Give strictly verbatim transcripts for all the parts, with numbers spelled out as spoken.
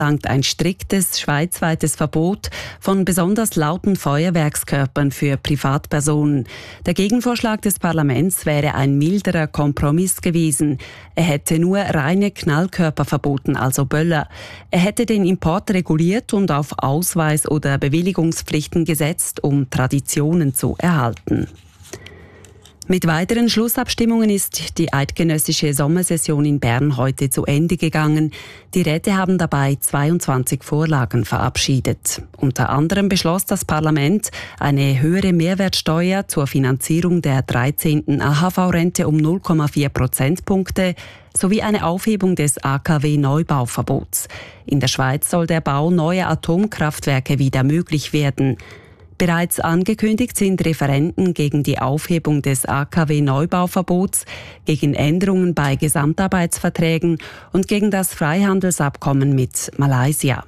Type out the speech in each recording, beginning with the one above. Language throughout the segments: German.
verlangt ein striktes schweizweites Verbot von besonders lauten Feuerwerkskörpern für Privatpersonen. Der Gegenvorschlag des Parlaments wäre ein milderer Kompromiss gewesen. Er hätte nur reine Knallkörper verboten, also Böller. Er hätte den Import reguliert und auf Ausweis- oder Bewilligungspflichten gesetzt, um Traditionen zu erhalten. Mit weiteren Schlussabstimmungen ist die eidgenössische Sommersession in Bern heute zu Ende gegangen. Die Räte haben dabei zweiundzwanzig Vorlagen verabschiedet. Unter anderem beschloss das Parlament eine höhere Mehrwertsteuer zur Finanzierung der dreizehnten A H V-Rente um null Komma vier Prozentpunkte sowie eine Aufhebung des A K W-Neubauverbots. In der Schweiz soll der Bau neuer Atomkraftwerke wieder möglich werden. Bereits angekündigt sind Referenden gegen die Aufhebung des A K W-Neubauverbots, gegen Änderungen bei Gesamtarbeitsverträgen und gegen das Freihandelsabkommen mit Malaysia.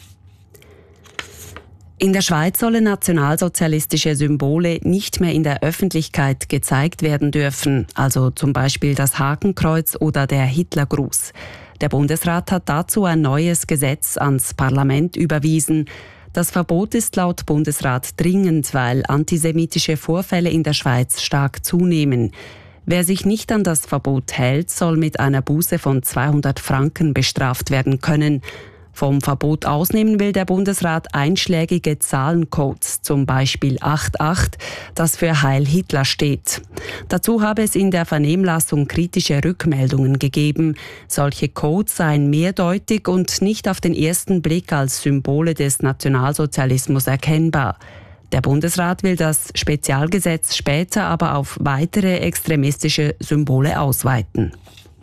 In der Schweiz sollen nationalsozialistische Symbole nicht mehr in der Öffentlichkeit gezeigt werden dürfen, also zum Beispiel das Hakenkreuz oder der Hitlergruß. Der Bundesrat hat dazu ein neues Gesetz ans Parlament überwiesen. Das Verbot ist laut Bundesrat dringend, weil antisemitische Vorfälle in der Schweiz stark zunehmen. Wer sich nicht an das Verbot hält, soll mit einer Buße von zweihundert Franken bestraft werden können. Vom Verbot ausnehmen will der Bundesrat einschlägige Zahlencodes, zum Beispiel acht acht, das für Heil Hitler steht. Dazu habe es in der Vernehmlassung kritische Rückmeldungen gegeben. Solche Codes seien mehrdeutig und nicht auf den ersten Blick als Symbole des Nationalsozialismus erkennbar. Der Bundesrat will das Spezialgesetz später aber auf weitere extremistische Symbole ausweiten.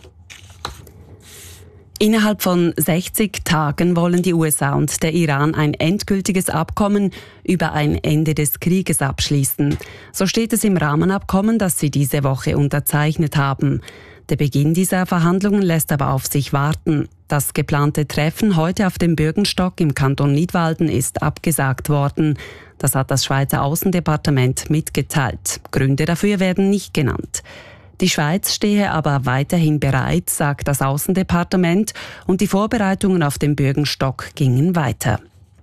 Innerhalb von sechzig Tagen wollen die U S A und der Iran ein endgültiges Abkommen über ein Ende des Krieges abschließen. So steht es im Rahmenabkommen, das sie diese Woche unterzeichnet haben. Der Beginn dieser Verhandlungen lässt aber auf sich warten. Das geplante Treffen heute auf dem Bürgenstock im Kanton Nidwalden ist abgesagt worden. Das hat das Schweizer Aussendepartement mitgeteilt. Gründe dafür werden nicht genannt. Die Schweiz stehe aber weiterhin bereit, sagt das Aussendepartement, und die Vorbereitungen auf dem Bürgenstock gingen weiter.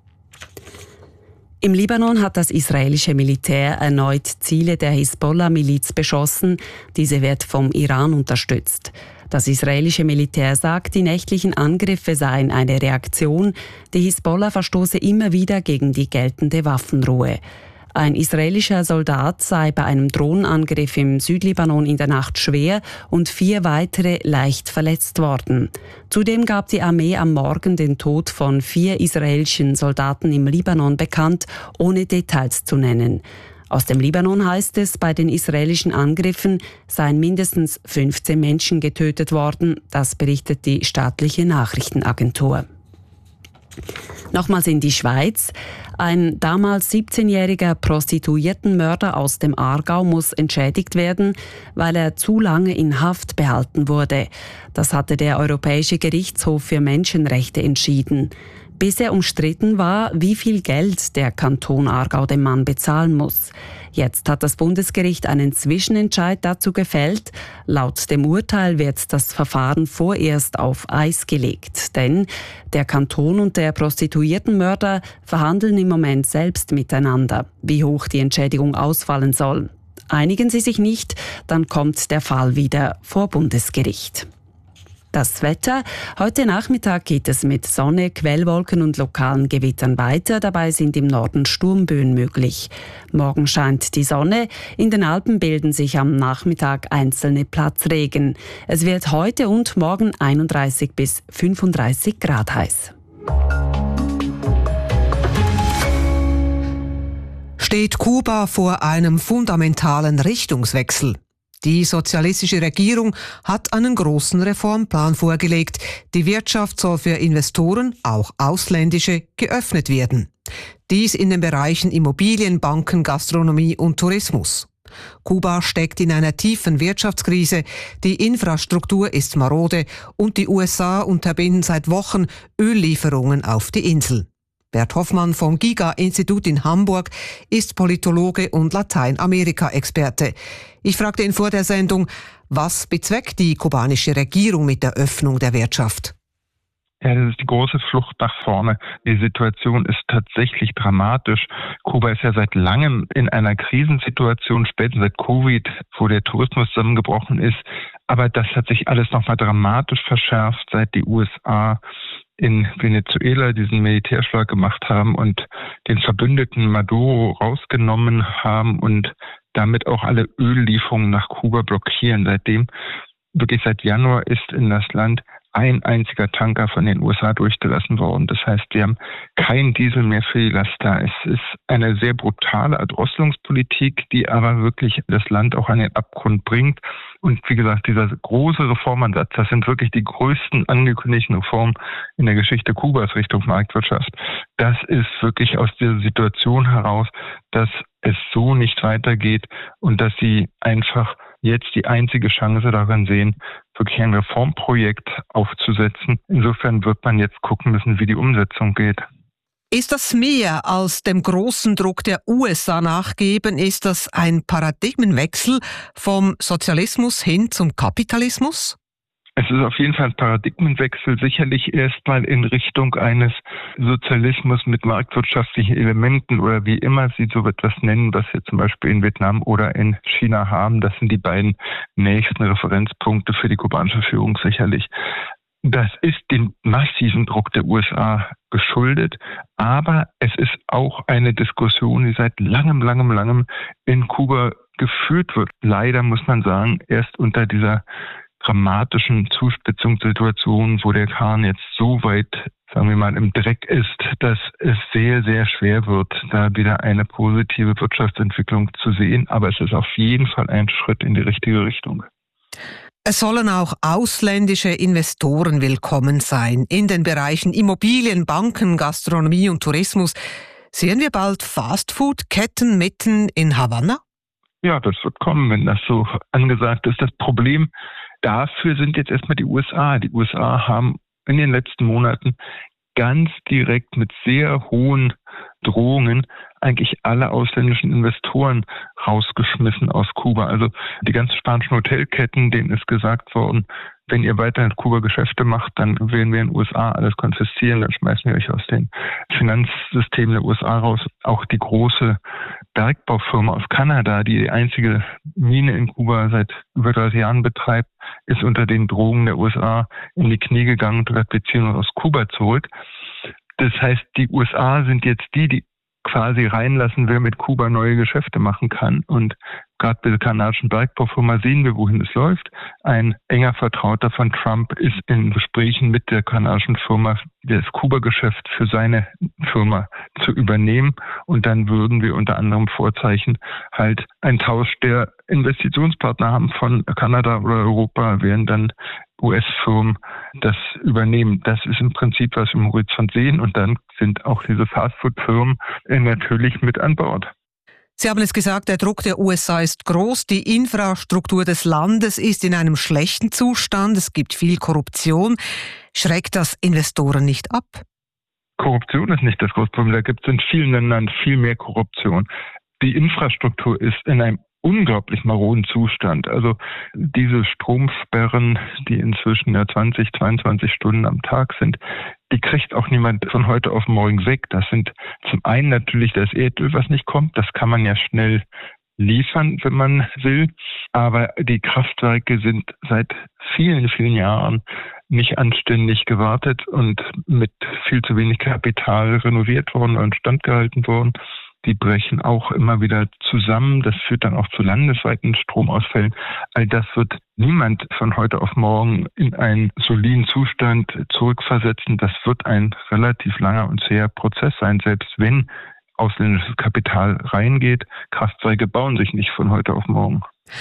Im Libanon hat das israelische Militär erneut Ziele der Hisbollah-Miliz beschossen. Diese wird vom Iran unterstützt. Das israelische Militär sagt, die nächtlichen Angriffe seien eine Reaktion. Die Hisbollah verstoße immer wieder gegen die geltende Waffenruhe. Ein israelischer Soldat sei bei einem Drohnenangriff im Südlibanon in der Nacht schwer und vier weitere leicht verletzt worden. Zudem gab die Armee am Morgen den Tod von vier israelischen Soldaten im Libanon bekannt, ohne Details zu nennen. Aus dem Libanon heißt es, bei den israelischen Angriffen seien mindestens fünfzehn Menschen getötet worden. Das berichtet die staatliche Nachrichtenagentur. Nochmals in die Schweiz. Ein damals siebzehnjähriger Prostituiertenmörder aus dem Aargau muss entschädigt werden, weil er zu lange in Haft behalten wurde. Das hatte der Europäische Gerichtshof für Menschenrechte entschieden. Bisher umstritten war, wie viel Geld der Kanton Aargau dem Mann bezahlen muss. Jetzt hat das Bundesgericht einen Zwischenentscheid dazu gefällt. Laut dem Urteil wird das Verfahren vorerst auf Eis gelegt. Denn der Kanton und der Prostituiertenmörder verhandeln im Moment selbst miteinander, wie hoch die Entschädigung ausfallen soll. Einigen sie sich nicht, dann kommt der Fall wieder vor Bundesgericht. Das Wetter. Heute Nachmittag geht es mit Sonne, Quellwolken und lokalen Gewittern weiter. Dabei sind im Norden Sturmböen möglich. Morgen scheint die Sonne. In den Alpen bilden sich am Nachmittag einzelne Platzregen. Es wird heute und morgen einunddreißig bis fünfunddreißig Grad heiß. Steht Kuba vor einem fundamentalen Richtungswechsel? Die sozialistische Regierung hat einen großen Reformplan vorgelegt. Die Wirtschaft soll für Investoren, auch ausländische, geöffnet werden. Dies in den Bereichen Immobilien, Banken, Gastronomie und Tourismus. Kuba steckt in einer tiefen Wirtschaftskrise, die Infrastruktur ist marode und die U S A unterbinden seit Wochen Öllieferungen auf die Insel. Bert Hoffmann vom Giga-Institut in Hamburg ist Politologe und Lateinamerika-Experte. Ich fragte ihn vor der Sendung, was bezweckt die kubanische Regierung mit der Öffnung der Wirtschaft? Ja, das ist die große Flucht nach vorne. Die Situation ist tatsächlich dramatisch. Kuba ist ja seit langem in einer Krisensituation, spätestens seit Covid, wo der Tourismus zusammengebrochen ist. Aber das hat sich alles nochmal dramatisch verschärft, seit die U S A in Venezuela diesen Militärschlag gemacht haben und den Verbündeten Maduro rausgenommen haben und damit auch alle Öllieferungen nach Kuba blockieren. Seitdem, wirklich seit Januar, ist in das Land ein einziger Tanker von den U S A durchgelassen worden. Das heißt, wir haben kein Diesel mehr für die Laster. Es ist eine sehr brutale Erdrosselungspolitik, die aber wirklich das Land auch an den Abgrund bringt. Und wie gesagt, dieser große Reformansatz, das sind wirklich die größten angekündigten Reformen in der Geschichte Kubas Richtung Marktwirtschaft. Das ist wirklich aus dieser Situation heraus, dass es so nicht weitergeht und dass sie einfach jetzt die einzige Chance darin sehen, wirklich ein Reformprojekt aufzusetzen. Insofern wird man jetzt gucken müssen, wie die Umsetzung geht. Ist das mehr als dem großen Druck der U S A nachgeben? Ist das ein Paradigmenwechsel vom Sozialismus hin zum Kapitalismus? Es ist auf jeden Fall ein Paradigmenwechsel, sicherlich erstmal in Richtung eines Sozialismus mit marktwirtschaftlichen Elementen oder wie immer Sie so etwas nennen, was wir zum Beispiel in Vietnam oder in China haben. Das sind die beiden nächsten Referenzpunkte für die kubanische Führung sicherlich. Das ist dem massiven Druck der U S A geschuldet, aber es ist auch eine Diskussion, die seit langem, langem, langem in Kuba geführt wird. Leider muss man sagen, erst unter dieser dramatischen Zuspitzungssituation, wo der Kahn jetzt so weit, sagen wir mal, im Dreck ist, dass es sehr, sehr schwer wird, da wieder eine positive Wirtschaftsentwicklung zu sehen. Aber es ist auf jeden Fall ein Schritt in die richtige Richtung. Es sollen auch ausländische Investoren willkommen sein in den Bereichen Immobilien, Banken, Gastronomie und Tourismus. Sehen wir bald Fastfood-Ketten mitten in Havanna? Ja, das wird kommen, wenn das so angesagt ist. Das Problem dafür sind jetzt erstmal die U S A. Die U S A haben in den letzten Monaten ganz direkt mit sehr hohen Drohungen eigentlich alle ausländischen Investoren rausgeschmissen aus Kuba. Also die ganzen spanischen Hotelketten, denen ist gesagt worden, wenn ihr weiter in Kuba Geschäfte macht, dann werden wir in den U S A alles konfiszieren, dann schmeißen wir euch aus den Finanzsystemen der U S A raus. Auch die große Bergbaufirma aus Kanada, die die einzige Mine in Kuba seit über dreißig Jahren betreibt, ist unter den Drohungen der U S A in die Knie gegangen und wir ziehen uns aus Kuba zurück. Das heißt, die U S A sind jetzt die, die quasi reinlassen, wer mit Kuba neue Geschäfte machen kann. Und gerade bei der kanadischen Bergbaufirma sehen wir, wohin es läuft. Ein enger Vertrauter von Trump ist in Gesprächen mit der kanadischen Firma, das Kuba-Geschäft für seine Firma zu übernehmen. Und dann würden wir unter anderem Vorzeichen halt einen Tausch der Investitionspartner haben von Kanada oder Europa, während dann U S-Firmen das übernehmen. Das ist im Prinzip, was wir im Horizont sehen. Und dann sind auch diese Fastfood-Firmen natürlich mit an Bord. Sie haben es gesagt, der Druck der U S A ist groß. Die Infrastruktur des Landes ist in einem schlechten Zustand. Es gibt viel Korruption. Schreckt das Investoren nicht ab? Korruption ist nicht das große Problem. Da gibt es in vielen Ländern viel mehr Korruption. Die Infrastruktur ist in einem unglaublich maroden Zustand. Also diese Stromsperren, die inzwischen ja zwanzig, zweiundzwanzig Stunden am Tag sind, die kriegt auch niemand von heute auf morgen weg. Das sind zum einen natürlich das Erdöl, was nicht kommt. Das kann man ja schnell liefern, wenn man will. Aber die Kraftwerke sind seit vielen, vielen Jahren nicht anständig gewartet und mit viel zu wenig Kapital renoviert worden und instand gehalten worden. Die brechen auch immer wieder zusammen. Das führt dann auch zu landesweiten Stromausfällen. All das wird niemand von heute auf morgen in einen soliden Zustand zurückversetzen. Das wird ein relativ langer und zäher Prozess sein, selbst wenn ausländisches Kapital reingeht. Kraftwerke bauen sich nicht von heute auf morgen.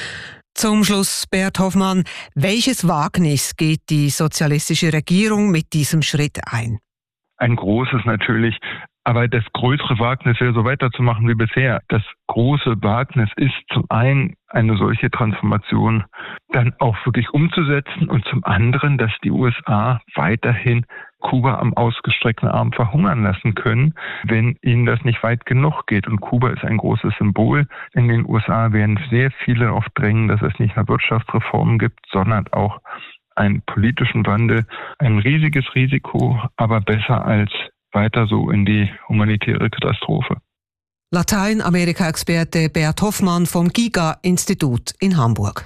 Zum Schluss, Bert Hoffmann, welches Wagnis geht die sozialistische Regierung mit diesem Schritt ein? Ein großes natürlich. Aber das größere Wagnis wäre, so weiterzumachen wie bisher. Das große Wagnis ist zum einen, eine solche Transformation dann auch wirklich umzusetzen und zum anderen, dass die U S A weiterhin Kuba am ausgestreckten Arm verhungern lassen können, wenn ihnen das nicht weit genug geht. Und Kuba ist ein großes Symbol. In den U S A werden sehr viele darauf drängen, dass es nicht nur Wirtschaftsreformen gibt, sondern auch einen politischen Wandel. Ein riesiges Risiko, aber besser als weiter so in die humanitäre Katastrophe. Lateinamerika-Experte Bert Hoffmann vom GIGA-Institut in Hamburg.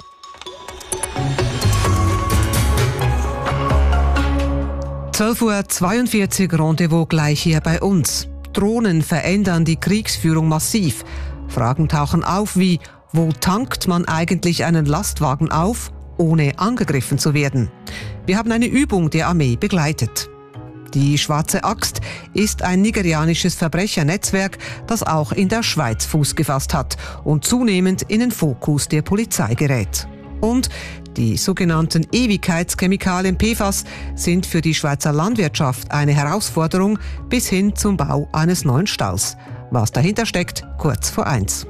zwölf Uhr zweiundvierzig Rendezvous gleich hier bei uns. Drohnen verändern die Kriegsführung massiv. Fragen tauchen auf wie, wo tankt man eigentlich einen Lastwagen auf, ohne angegriffen zu werden? Wir haben eine Übung der Armee begleitet. Die Schwarze Axt ist ein nigerianisches Verbrechernetzwerk, das auch in der Schweiz Fuß gefasst hat und zunehmend in den Fokus der Polizei gerät. Und die sogenannten Ewigkeitschemikalien P F A S sind für die Schweizer Landwirtschaft eine Herausforderung bis hin zum Bau eines neuen Stalls. Was dahinter steckt, kurz vor eins.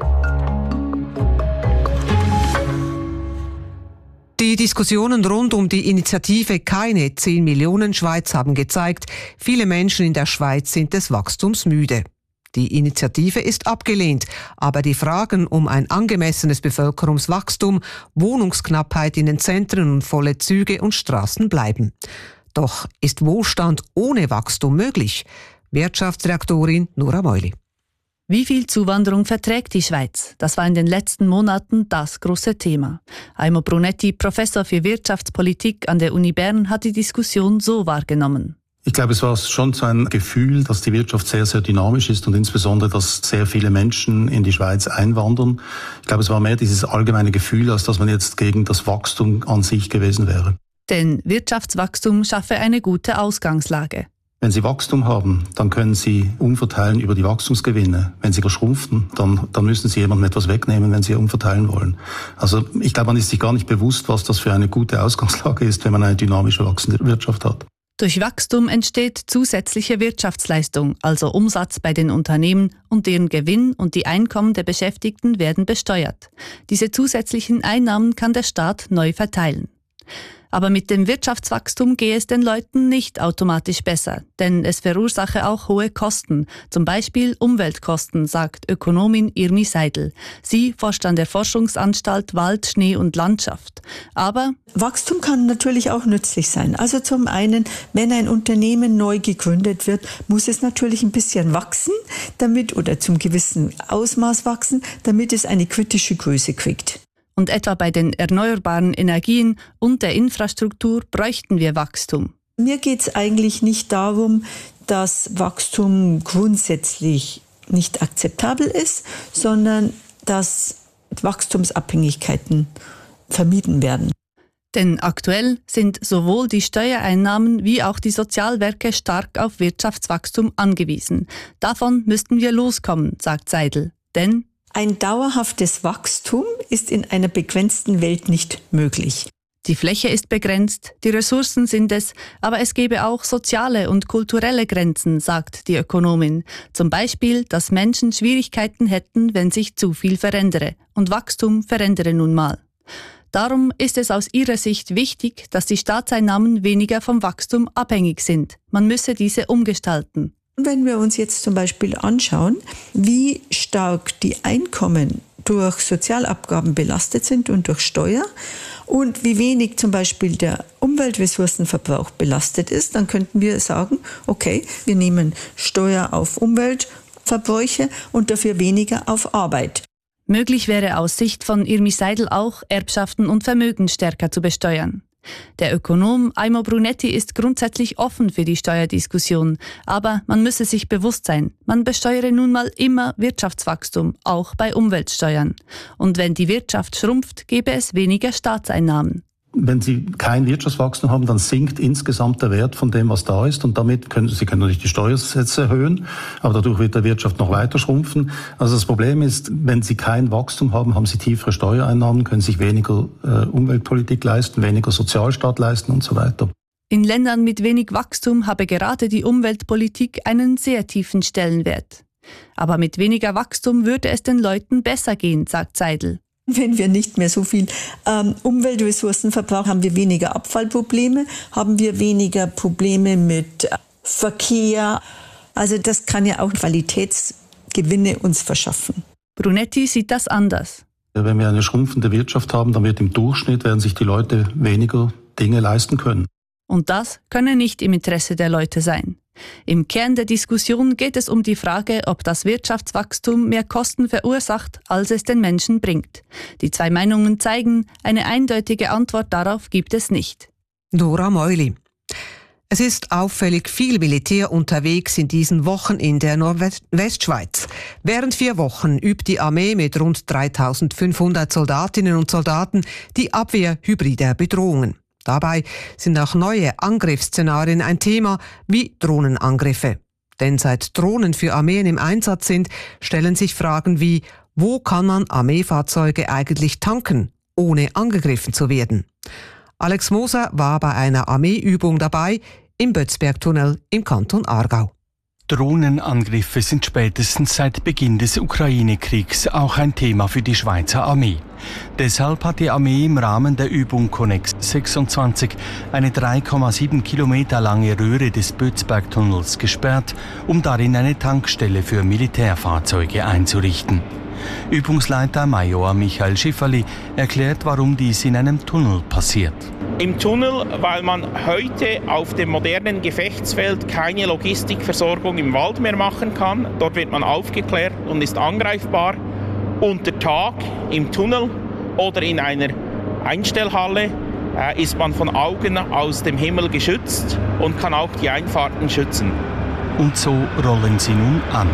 Die Diskussionen rund um die Initiative Keine zehn Millionen Schweiz haben gezeigt, viele Menschen in der Schweiz sind des Wachstums müde. Die Initiative ist abgelehnt, aber die Fragen um ein angemessenes Bevölkerungswachstum, Wohnungsknappheit in den Zentren und volle Züge und Straßen bleiben. Doch ist Wohlstand ohne Wachstum möglich? Wirtschaftsredaktorin Nora Meuli. Wie viel Zuwanderung verträgt die Schweiz? Das war in den letzten Monaten das große Thema. Aimo Brunetti, Professor für Wirtschaftspolitik an der Uni Bern, hat die Diskussion so wahrgenommen. Ich glaube, es war schon so ein Gefühl, dass die Wirtschaft sehr, sehr dynamisch ist und insbesondere, dass sehr viele Menschen in die Schweiz einwandern. Ich glaube, es war mehr dieses allgemeine Gefühl, als dass man jetzt gegen das Wachstum an sich gewesen wäre. Denn Wirtschaftswachstum schaffe eine gute Ausgangslage. Wenn Sie Wachstum haben, dann können Sie umverteilen über die Wachstumsgewinne. Wenn Sie schrumpfen, dann, dann müssen Sie jemandem etwas wegnehmen, wenn Sie umverteilen wollen. Also ich glaube, man ist sich gar nicht bewusst, was das für eine gute Ausgangslage ist, wenn man eine dynamische wachsende Wirtschaft hat. Durch Wachstum entsteht zusätzliche Wirtschaftsleistung, also Umsatz bei den Unternehmen, und deren Gewinn und die Einkommen der Beschäftigten werden besteuert. Diese zusätzlichen Einnahmen kann der Staat neu verteilen. Aber mit dem Wirtschaftswachstum gehe es den Leuten nicht automatisch besser, denn es verursache auch hohe Kosten, zum Beispiel Umweltkosten, sagt Ökonomin Irmi Seidel. Sie forscht an der Forschungsanstalt Wald, Schnee und Landschaft. Aber Wachstum kann natürlich auch nützlich sein. Also zum einen, wenn ein Unternehmen neu gegründet wird, muss es natürlich ein bisschen wachsen, damit oder zum gewissen Ausmaß wachsen, damit es eine kritische Größe kriegt. Und etwa bei den erneuerbaren Energien und der Infrastruktur bräuchten wir Wachstum. Mir geht es eigentlich nicht darum, dass Wachstum grundsätzlich nicht akzeptabel ist, sondern dass Wachstumsabhängigkeiten vermieden werden. Denn aktuell sind sowohl die Steuereinnahmen wie auch die Sozialwerke stark auf Wirtschaftswachstum angewiesen. Davon müssten wir loskommen, sagt Seidel. Denn ein dauerhaftes Wachstum ist in einer begrenzten Welt nicht möglich. Die Fläche ist begrenzt, die Ressourcen sind es, aber es gäbe auch soziale und kulturelle Grenzen, sagt die Ökonomin. Zum Beispiel, dass Menschen Schwierigkeiten hätten, wenn sich zu viel verändere. Und Wachstum verändere nun mal. Darum ist es aus ihrer Sicht wichtig, dass die Staatseinnahmen weniger vom Wachstum abhängig sind. Man müsse diese umgestalten. Wenn wir uns jetzt zum Beispiel anschauen, wie stark die Einkommen durch Sozialabgaben belastet sind und durch Steuer und wie wenig zum Beispiel der Umweltressourcenverbrauch belastet ist, dann könnten wir sagen, okay, wir nehmen Steuer auf Umweltverbräuche und dafür weniger auf Arbeit. Möglich wäre aus Sicht von Irmi Seidel auch, Erbschaften und Vermögen stärker zu besteuern. Der Ökonom Aimo Brunetti ist grundsätzlich offen für die Steuerdiskussion, aber man müsse sich bewusst sein, man besteuere nun mal immer Wirtschaftswachstum, auch bei Umweltsteuern. Und wenn die Wirtschaft schrumpft, gäbe es weniger Staatseinnahmen. Wenn Sie kein Wirtschaftswachstum haben, dann sinkt insgesamt der Wert von dem, was da ist. Und damit können Sie können natürlich die Steuersätze erhöhen, aber dadurch wird der Wirtschaft noch weiter schrumpfen. Also das Problem ist, wenn Sie kein Wachstum haben, haben Sie tiefere Steuereinnahmen, können sich weniger äh, Umweltpolitik leisten, weniger Sozialstaat leisten und so weiter. In Ländern mit wenig Wachstum habe gerade die Umweltpolitik einen sehr tiefen Stellenwert. Aber mit weniger Wachstum würde es den Leuten besser gehen, sagt Seidel. Wenn wir nicht mehr so viel ähm, Umweltressourcen verbrauchen, haben wir weniger Abfallprobleme, haben wir weniger Probleme mit äh, Verkehr. Also das kann ja auch Qualitätsgewinne uns verschaffen. Brunetti sieht das anders. Wenn wir eine schrumpfende Wirtschaft haben, dann wird im Durchschnitt werden sich die Leute weniger Dinge leisten können. Und das könne nicht im Interesse der Leute sein. Im Kern der Diskussion geht es um die Frage, ob das Wirtschaftswachstum mehr Kosten verursacht, als es den Menschen bringt. Die zwei Meinungen zeigen, eine eindeutige Antwort darauf gibt es nicht. Dora Meuli. Es ist auffällig viel Militär unterwegs in diesen Wochen in der Nordwestschweiz. Während vier Wochen übt die Armee mit rund dreitausendfünfhundert Soldatinnen und Soldaten die Abwehr hybrider Bedrohungen. Dabei sind auch neue Angriffsszenarien ein Thema, wie Drohnenangriffe. Denn seit Drohnen für Armeen im Einsatz sind, stellen sich Fragen wie, wo kann man Armeefahrzeuge eigentlich tanken, ohne angegriffen zu werden? Alex Moser war bei einer Armeeübung dabei im Bötzbergtunnel im Kanton Aargau. Drohnenangriffe sind spätestens seit Beginn des Ukraine-Kriegs auch ein Thema für die Schweizer Armee. Deshalb hat die Armee im Rahmen der Übung Connex sechsundzwanzig eine drei Komma sieben Kilometer lange Röhre des Bötzbergtunnels gesperrt, um darin eine Tankstelle für Militärfahrzeuge einzurichten. Übungsleiter Major Michael Schifferli erklärt, warum dies in einem Tunnel passiert. Im Tunnel, weil man heute auf dem modernen Gefechtsfeld keine Logistikversorgung im Wald mehr machen kann. Dort wird man aufgeklärt und ist angreifbar. Unter Tag im Tunnel oder in einer Einstellhalle äh, ist man von Augen aus dem Himmel geschützt und kann auch die Einfahrten schützen. Und so rollen sie nun an.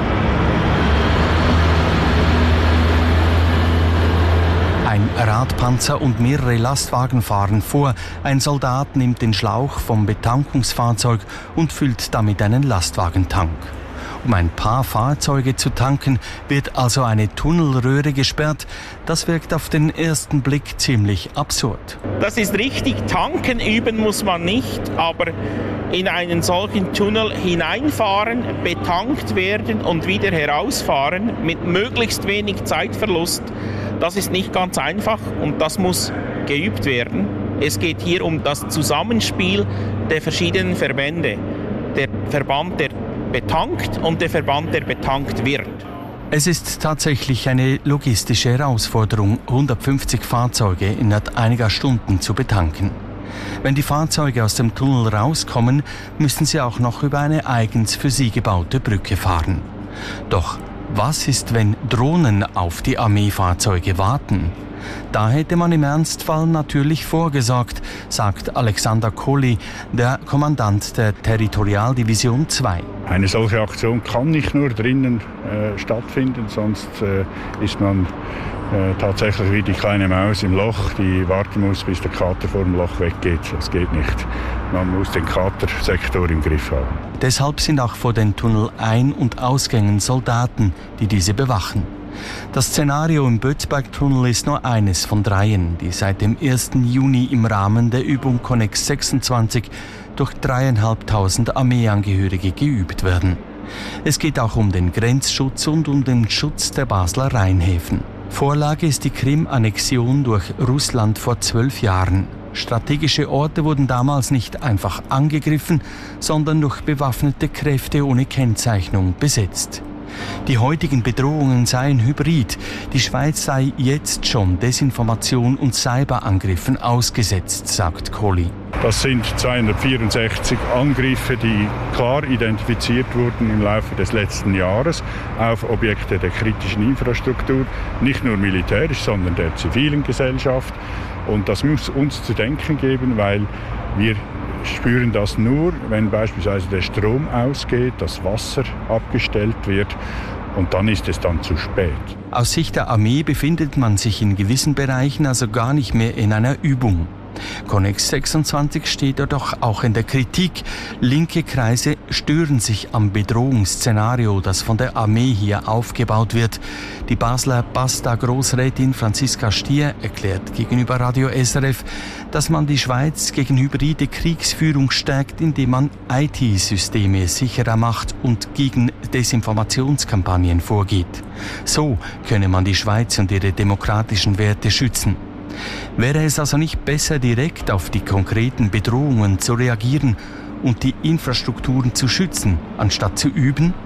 Ein Radpanzer und mehrere Lastwagen fahren vor. Ein Soldat nimmt den Schlauch vom Betankungsfahrzeug und füllt damit einen Lastwagentank. Um ein paar Fahrzeuge zu tanken, wird also eine Tunnelröhre gesperrt. Das wirkt auf den ersten Blick ziemlich absurd. Das ist richtig, tanken üben muss man nicht, aber in einen solchen Tunnel hineinfahren, betankt werden und wieder herausfahren mit möglichst wenig Zeitverlust, das ist nicht ganz einfach und das muss geübt werden. Es geht hier um das Zusammenspiel der verschiedenen Verbände. Der Verband, der betankt und der Verband, der betankt wird. Es ist tatsächlich eine logistische Herausforderung, hundertfünfzig Fahrzeuge innerhalb einiger Stunden zu betanken. Wenn die Fahrzeuge aus dem Tunnel rauskommen, müssen sie auch noch über eine eigens für sie gebaute Brücke fahren. Doch was ist, wenn Drohnen auf die Armeefahrzeuge warten? Da hätte man im Ernstfall natürlich vorgesorgt, sagt Alexander Kohli, der Kommandant der Territorialdivision zwei. Eine solche Aktion kann nicht nur drinnen äh, stattfinden, sonst äh, ist man äh, tatsächlich wie die kleine Maus im Loch, die warten muss, bis der Kater vor dem Loch weggeht. Das geht nicht. Man muss den Katersektor im Griff haben. Deshalb sind auch vor den Tunnel-Ein- und Ausgängen Soldaten, die diese bewachen. Das Szenario im Bötzbergtunnel ist nur eines von dreien, die seit dem ersten Juni im Rahmen der Übung Connex sechsundzwanzig durch dreieinhalbtausend Armeeangehörige geübt werden. Es geht auch um den Grenzschutz und um den Schutz der Basler Rheinhäfen. Vorlage ist die Krim-Annexion durch Russland vor zwölf Jahren. Strategische Orte wurden damals nicht einfach angegriffen, sondern durch bewaffnete Kräfte ohne Kennzeichnung besetzt. Die heutigen Bedrohungen seien hybrid. Die Schweiz sei jetzt schon Desinformation und Cyberangriffen ausgesetzt, sagt Kohli. Das sind zweihundertvierundsechzig Angriffe, die klar identifiziert wurden im Laufe des letzten Jahres auf Objekte der kritischen Infrastruktur, nicht nur militärisch, sondern der zivilen Gesellschaft. Und das muss uns zu denken geben, weil wir spüren das nur, wenn beispielsweise der Strom ausgeht, das Wasser abgestellt wird und dann ist es dann zu spät. Aus Sicht der Armee befindet man sich in gewissen Bereichen also gar nicht mehr in einer Übung. Connex sechsundzwanzig steht jedoch auch in der Kritik. Linke Kreise stören sich am Bedrohungsszenario, das von der Armee hier aufgebaut wird. Die Basler Basta-Großrätin Franziska Stier erklärt gegenüber Radio S R F, dass man die Schweiz gegen hybride Kriegsführung stärkt, indem man I T-Systeme sicherer macht und gegen Desinformationskampagnen vorgeht. So könne man die Schweiz und ihre demokratischen Werte schützen. Wäre es also nicht besser, direkt auf die konkreten Bedrohungen zu reagieren und die Infrastrukturen zu schützen, anstatt zu üben?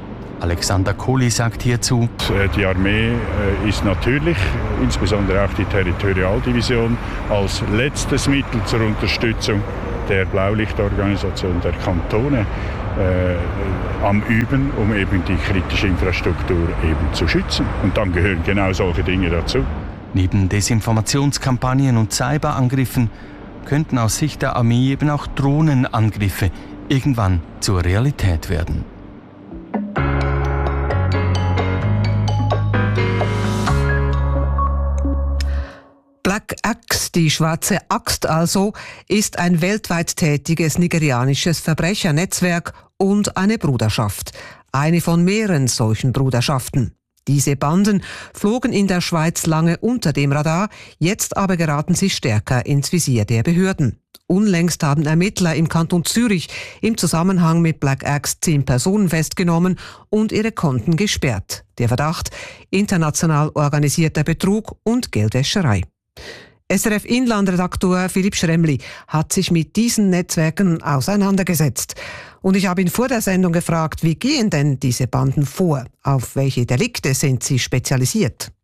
Alexander Kohli sagt hierzu: Die Armee ist natürlich, insbesondere auch die Territorialdivision, als letztes Mittel zur Unterstützung der Blaulichtorganisation der Kantone äh, am Üben, um eben die kritische Infrastruktur eben zu schützen. Und dann gehören genau solche Dinge dazu. Neben Desinformationskampagnen und Cyberangriffen könnten aus Sicht der Armee eben auch Drohnenangriffe irgendwann zur Realität werden. Black Axe, die schwarze Axt also, ist ein weltweit tätiges nigerianisches Verbrechernetzwerk und eine Bruderschaft. Eine von mehreren solchen Bruderschaften. Diese Banden flogen in der Schweiz lange unter dem Radar, jetzt aber geraten sie stärker ins Visier der Behörden. Unlängst haben Ermittler im Kanton Zürich im Zusammenhang mit Black Axe zehn Personen festgenommen und ihre Konten gesperrt. Der Verdacht: international organisierter Betrug und Geldwäscherei. S R F-Inlandredaktor Philipp Schremli hat sich mit diesen Netzwerken auseinandergesetzt. Und ich habe ihn vor der Sendung gefragt, wie gehen denn diese Banden vor? Auf welche Delikte sind sie spezialisiert?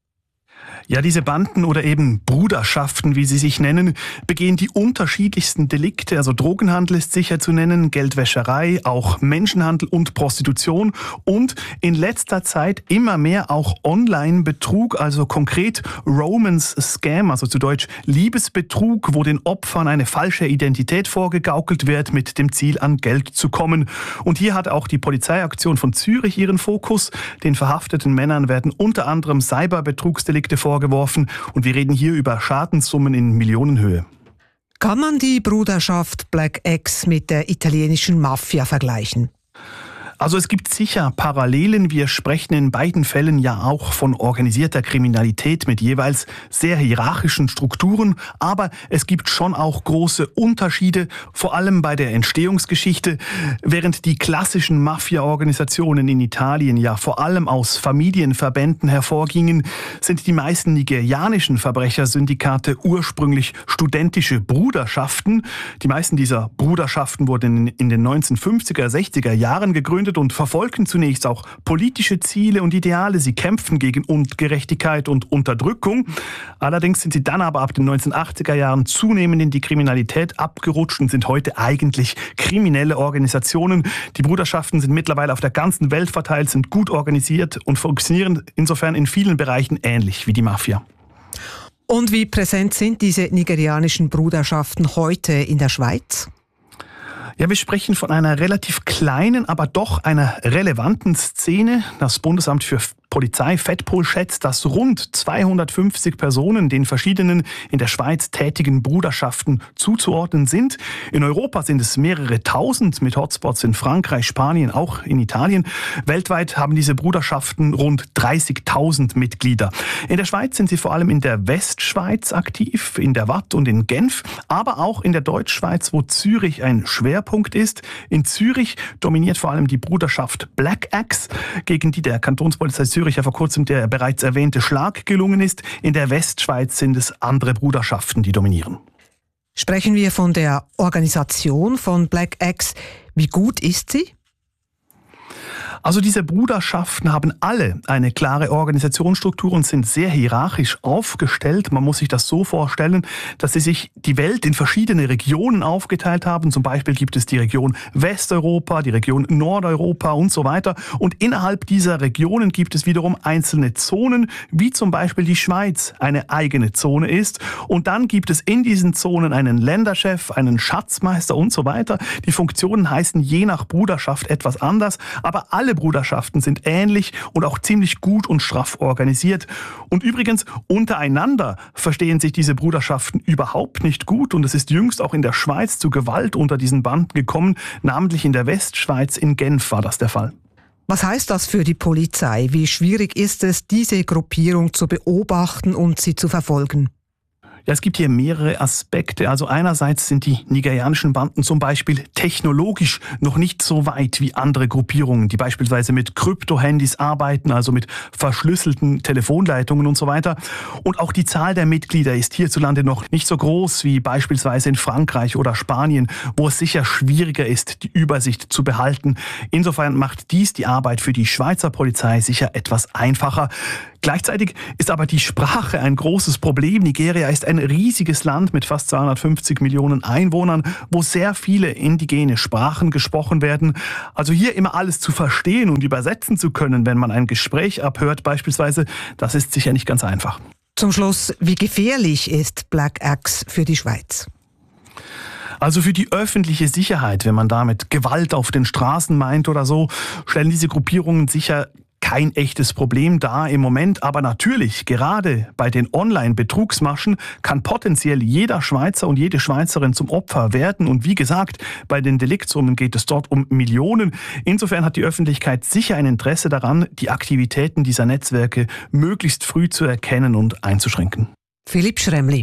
Ja, diese Banden oder eben Bruderschaften, wie sie sich nennen, begehen die unterschiedlichsten Delikte. Also Drogenhandel ist sicher zu nennen, Geldwäscherei, auch Menschenhandel und Prostitution und in letzter Zeit immer mehr auch Online-Betrug, also konkret Romance-Scam, also zu Deutsch Liebesbetrug, wo den Opfern eine falsche Identität vorgegaukelt wird, mit dem Ziel, an Geld zu kommen. Und hier hat auch die Polizeiaktion von Zürich ihren Fokus. Den verhafteten Männern werden unter anderem Cyberbetrugsdelikte vorgeworfen und wir reden hier über Schadenssummen in Millionenhöhe. Kann man die Bruderschaft Black Axe mit der italienischen Mafia vergleichen? Also es gibt sicher Parallelen. Wir sprechen in beiden Fällen ja auch von organisierter Kriminalität mit jeweils sehr hierarchischen Strukturen. Aber es gibt schon auch große Unterschiede, vor allem bei der Entstehungsgeschichte. Während die klassischen Mafia-Organisationen in Italien ja vor allem aus Familienverbänden hervorgingen, sind die meisten nigerianischen Verbrechersyndikate ursprünglich studentische Bruderschaften. Die meisten dieser Bruderschaften wurden in den neunzehnhundertfünfziger, sechziger Jahren gegründet und verfolgen zunächst auch politische Ziele und Ideale. Sie kämpfen gegen Ungerechtigkeit und Unterdrückung. Allerdings sind sie dann aber ab den neunzehnhundertachtziger Jahren zunehmend in die Kriminalität abgerutscht und sind heute eigentlich kriminelle Organisationen. Die Bruderschaften sind mittlerweile auf der ganzen Welt verteilt, sind gut organisiert und funktionieren insofern in vielen Bereichen ähnlich wie die Mafia. Und wie präsent sind diese nigerianischen Bruderschaften heute in der Schweiz? Ja, wir sprechen von einer relativ kleinen, aber doch einer relevanten Szene. Das Bundesamt für Polizei Fettpol schätzt, dass rund zweihundertfünfzig Personen den verschiedenen in der Schweiz tätigen Bruderschaften zuzuordnen sind. In Europa sind es mehrere tausend mit Hotspots in Frankreich, Spanien, auch in Italien. Weltweit haben diese Bruderschaften rund dreißigtausend Mitglieder. In der Schweiz sind sie vor allem in der Westschweiz aktiv, in der Waadt und in Genf, aber auch in der Deutschschweiz, wo Zürich ein Schwerpunkt ist. In Zürich dominiert vor allem die Bruderschaft Black Axe, gegen die der Kantonspolizei Zürich ja vor kurzem der bereits erwähnte Schlag gelungen ist. In der Westschweiz sind es andere Bruderschaften, die dominieren. Sprechen wir von der Organisation von Black Axe. Wie gut ist sie? Also diese Bruderschaften haben alle eine klare Organisationsstruktur und sind sehr hierarchisch aufgestellt. Man muss sich das so vorstellen, dass sie sich die Welt in verschiedene Regionen aufgeteilt haben. Zum Beispiel gibt es die Region Westeuropa, die Region Nordeuropa und so weiter. Und innerhalb dieser Regionen gibt es wiederum einzelne Zonen, wie zum Beispiel die Schweiz eine eigene Zone ist. Und dann gibt es in diesen Zonen einen Länderchef, einen Schatzmeister und so weiter. Die Funktionen heißen je nach Bruderschaft etwas anders, aber alle Bruderschaften sind ähnlich und auch ziemlich gut und straff organisiert. Und übrigens, untereinander verstehen sich diese Bruderschaften überhaupt nicht gut. Und es ist jüngst auch in der Schweiz zu Gewalt unter diesen Banden gekommen. Namentlich in der Westschweiz, in Genf war das der Fall. Was heißt das für die Polizei? Wie schwierig ist es, diese Gruppierung zu beobachten und sie zu verfolgen? Ja, es gibt hier mehrere Aspekte. Also einerseits sind die nigerianischen Banden zum Beispiel technologisch noch nicht so weit wie andere Gruppierungen, die beispielsweise mit Kryptohandys arbeiten, also mit verschlüsselten Telefonleitungen und so weiter. Und auch die Zahl der Mitglieder ist hierzulande noch nicht so groß wie beispielsweise in Frankreich oder Spanien, wo es sicher schwieriger ist, die Übersicht zu behalten. Insofern macht dies die Arbeit für die Schweizer Polizei sicher etwas einfacher. Gleichzeitig ist aber die Sprache ein großes Problem. Nigeria ist ein riesiges Land mit fast zweihundertfünfzig Millionen Einwohnern, wo sehr viele indigene Sprachen gesprochen werden. Also hier immer alles zu verstehen und übersetzen zu können, wenn man ein Gespräch abhört beispielsweise, das ist sicher nicht ganz einfach. Zum Schluss, wie gefährlich ist Black Axe für die Schweiz? Also für die öffentliche Sicherheit, wenn man damit Gewalt auf den Straßen meint oder so, stellen diese Gruppierungen sicher kein echtes Problem dar im Moment, aber natürlich, gerade bei den Online-Betrugsmaschen kann potenziell jeder Schweizer und jede Schweizerin zum Opfer werden. Und wie gesagt, bei den Deliktsummen geht es dort um Millionen. Insofern hat die Öffentlichkeit sicher ein Interesse daran, die Aktivitäten dieser Netzwerke möglichst früh zu erkennen und einzuschränken. Philipp Schremli.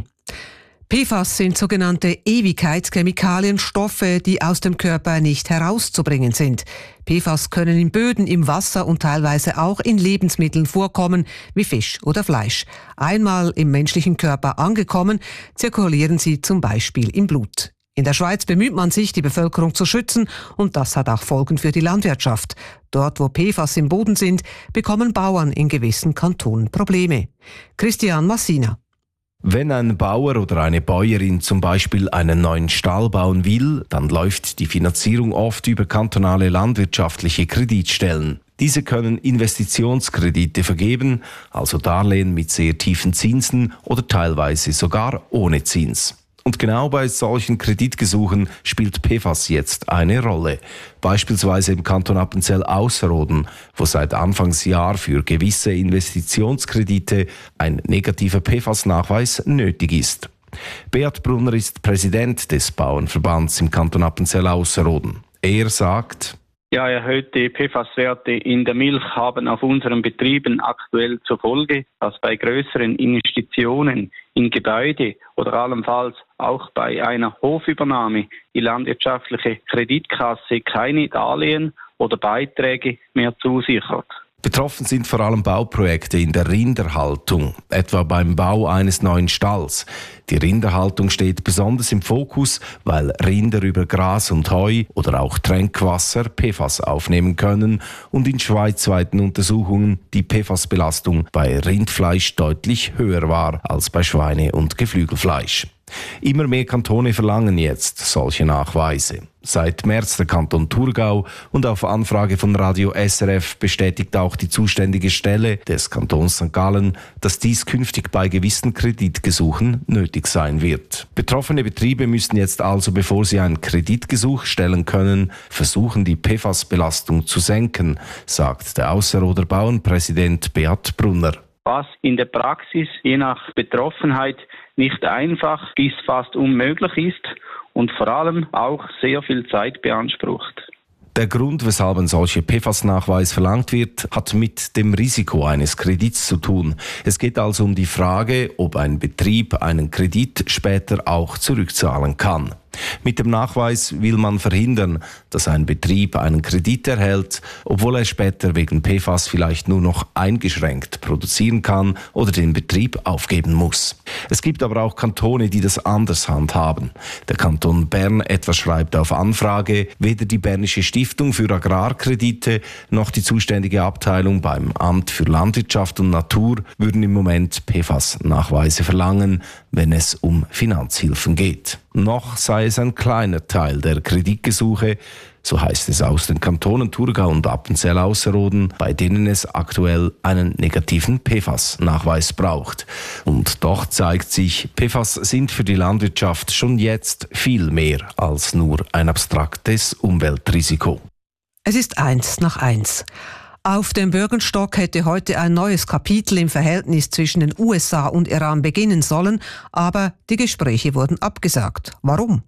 P F A S sind sogenannte Ewigkeitschemikalien, Stoffe, die aus dem Körper nicht herauszubringen sind. P F A S können in Böden, im Wasser und teilweise auch in Lebensmitteln vorkommen, wie Fisch oder Fleisch. Einmal im menschlichen Körper angekommen, zirkulieren sie zum Beispiel im Blut. In der Schweiz bemüht man sich, die Bevölkerung zu schützen, und das hat auch Folgen für die Landwirtschaft. Dort, wo P F A S im Boden sind, bekommen Bauern in gewissen Kantonen Probleme. Christian Massina. Wenn ein Bauer oder eine Bäuerin zum Beispiel einen neuen Stall bauen will, dann läuft die Finanzierung oft über kantonale landwirtschaftliche Kreditstellen. Diese können Investitionskredite vergeben, also Darlehen mit sehr tiefen Zinsen oder teilweise sogar ohne Zins. Und genau bei solchen Kreditgesuchen spielt P F A S jetzt eine Rolle. Beispielsweise im Kanton Appenzell-Ausserrhoden, wo seit Anfangsjahr für gewisse Investitionskredite ein negativer P F A S-Nachweis nötig ist. Beat Brunner ist Präsident des Bauernverbands im Kanton Appenzell-Ausserrhoden. Er sagt: Ja, erhöhte P F A S-Werte in der Milch haben auf unseren Betrieben aktuell zur Folge, dass bei größeren Investitionen in Gebäude oder allenfalls auch bei einer Hofübernahme die landwirtschaftliche Kreditkasse keine Darlehen oder Beiträge mehr zusichert. Betroffen sind vor allem Bauprojekte in der Rinderhaltung, etwa beim Bau eines neuen Stalls. Die Rinderhaltung steht besonders im Fokus, weil Rinder über Gras und Heu oder auch Tränkwasser P F A S aufnehmen können und in schweizweiten Untersuchungen die P F A S-Belastung bei Rindfleisch deutlich höher war als bei Schweine- und Geflügelfleisch. Immer mehr Kantone verlangen jetzt solche Nachweise. Seit März der Kanton Thurgau, und auf Anfrage von Radio S R F bestätigt auch die zuständige Stelle des Kantons Sankt Gallen, dass dies künftig bei gewissen Kreditgesuchen nötig sein wird. Betroffene Betriebe müssen jetzt also, bevor sie ein Kreditgesuch stellen können, versuchen, die P F A S-Belastung zu senken, sagt der Ausserrhoder Bauernpräsident Beat Brunner. Was in der Praxis je nach Betroffenheit nicht einfach bis fast unmöglich ist und vor allem auch sehr viel Zeit beansprucht. Der Grund, weshalb ein solcher P F A S-Nachweis verlangt wird, hat mit dem Risiko eines Kredits zu tun. Es geht also um die Frage, ob ein Betrieb einen Kredit später auch zurückzahlen kann. Mit dem Nachweis will man verhindern, dass ein Betrieb einen Kredit erhält, obwohl er später wegen P F A S vielleicht nur noch eingeschränkt produzieren kann oder den Betrieb aufgeben muss. Es gibt aber auch Kantone, die das anders handhaben. Der Kanton Bern etwa schreibt auf Anfrage, weder die Bernische Stiftung für Agrarkredite noch die zuständige Abteilung beim Amt für Landwirtschaft und Natur würden im Moment P F A S-Nachweise verlangen, wenn es um Finanzhilfen geht. Noch sei es ein kleiner Teil der Kreditgesuche, so heißt es aus den Kantonen Thurgau und Appenzell-Ausserrhoden, bei denen es aktuell einen negativen P F A S-Nachweis braucht. Und doch zeigt sich, P F A S sind für die Landwirtschaft schon jetzt viel mehr als nur ein abstraktes Umweltrisiko. Es ist eins nach eins. Auf dem Bürgenstock hätte heute ein neues Kapitel im Verhältnis zwischen den U S A und Iran beginnen sollen, aber die Gespräche wurden abgesagt. Warum?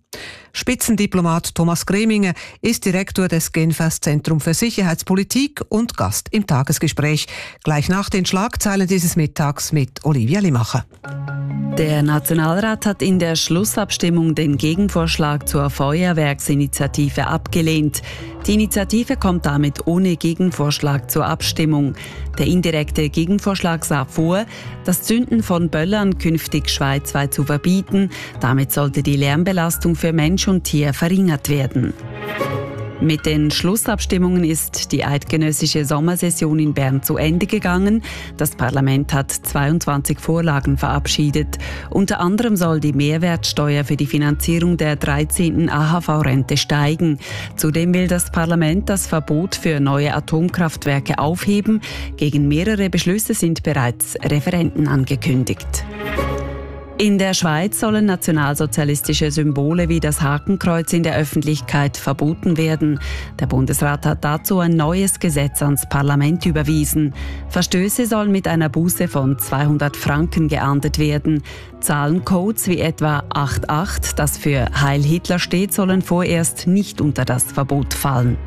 Spitzendiplomat Thomas Greminger ist Direktor des Genfers Zentrum für Sicherheitspolitik und Gast im Tagesgespräch. Gleich nach den Schlagzeilen dieses Mittags mit Olivia Limacher. Der Nationalrat hat in der Schlussabstimmung den Gegenvorschlag zur Feuerwerksinitiative abgelehnt. Die Initiative kommt damit ohne Gegenvorschlag zur Abstimmung. Der indirekte Gegenvorschlag sah vor, das Zünden von Böllern künftig schweizweit zu verbieten. Damit sollte die Lärmbelastung für Mensch und Tier verringert werden. Mit den Schlussabstimmungen ist die eidgenössische Sommersession in Bern zu Ende gegangen. Das Parlament hat zweiundzwanzig Vorlagen verabschiedet. Unter anderem soll die Mehrwertsteuer für die Finanzierung der dreizehnten A H V-Rente steigen. Zudem will das Parlament das Verbot für neue Atomkraftwerke aufheben. Gegen mehrere Beschlüsse sind bereits Referenden angekündigt. In der Schweiz sollen nationalsozialistische Symbole wie das Hakenkreuz in der Öffentlichkeit verboten werden. Der Bundesrat hat dazu ein neues Gesetz ans Parlament überwiesen. Verstöße sollen mit einer Buße von zweihundert Franken geahndet werden. Zahlencodes wie etwa acht acht, das für Heil Hitler steht, sollen vorerst nicht unter das Verbot fallen.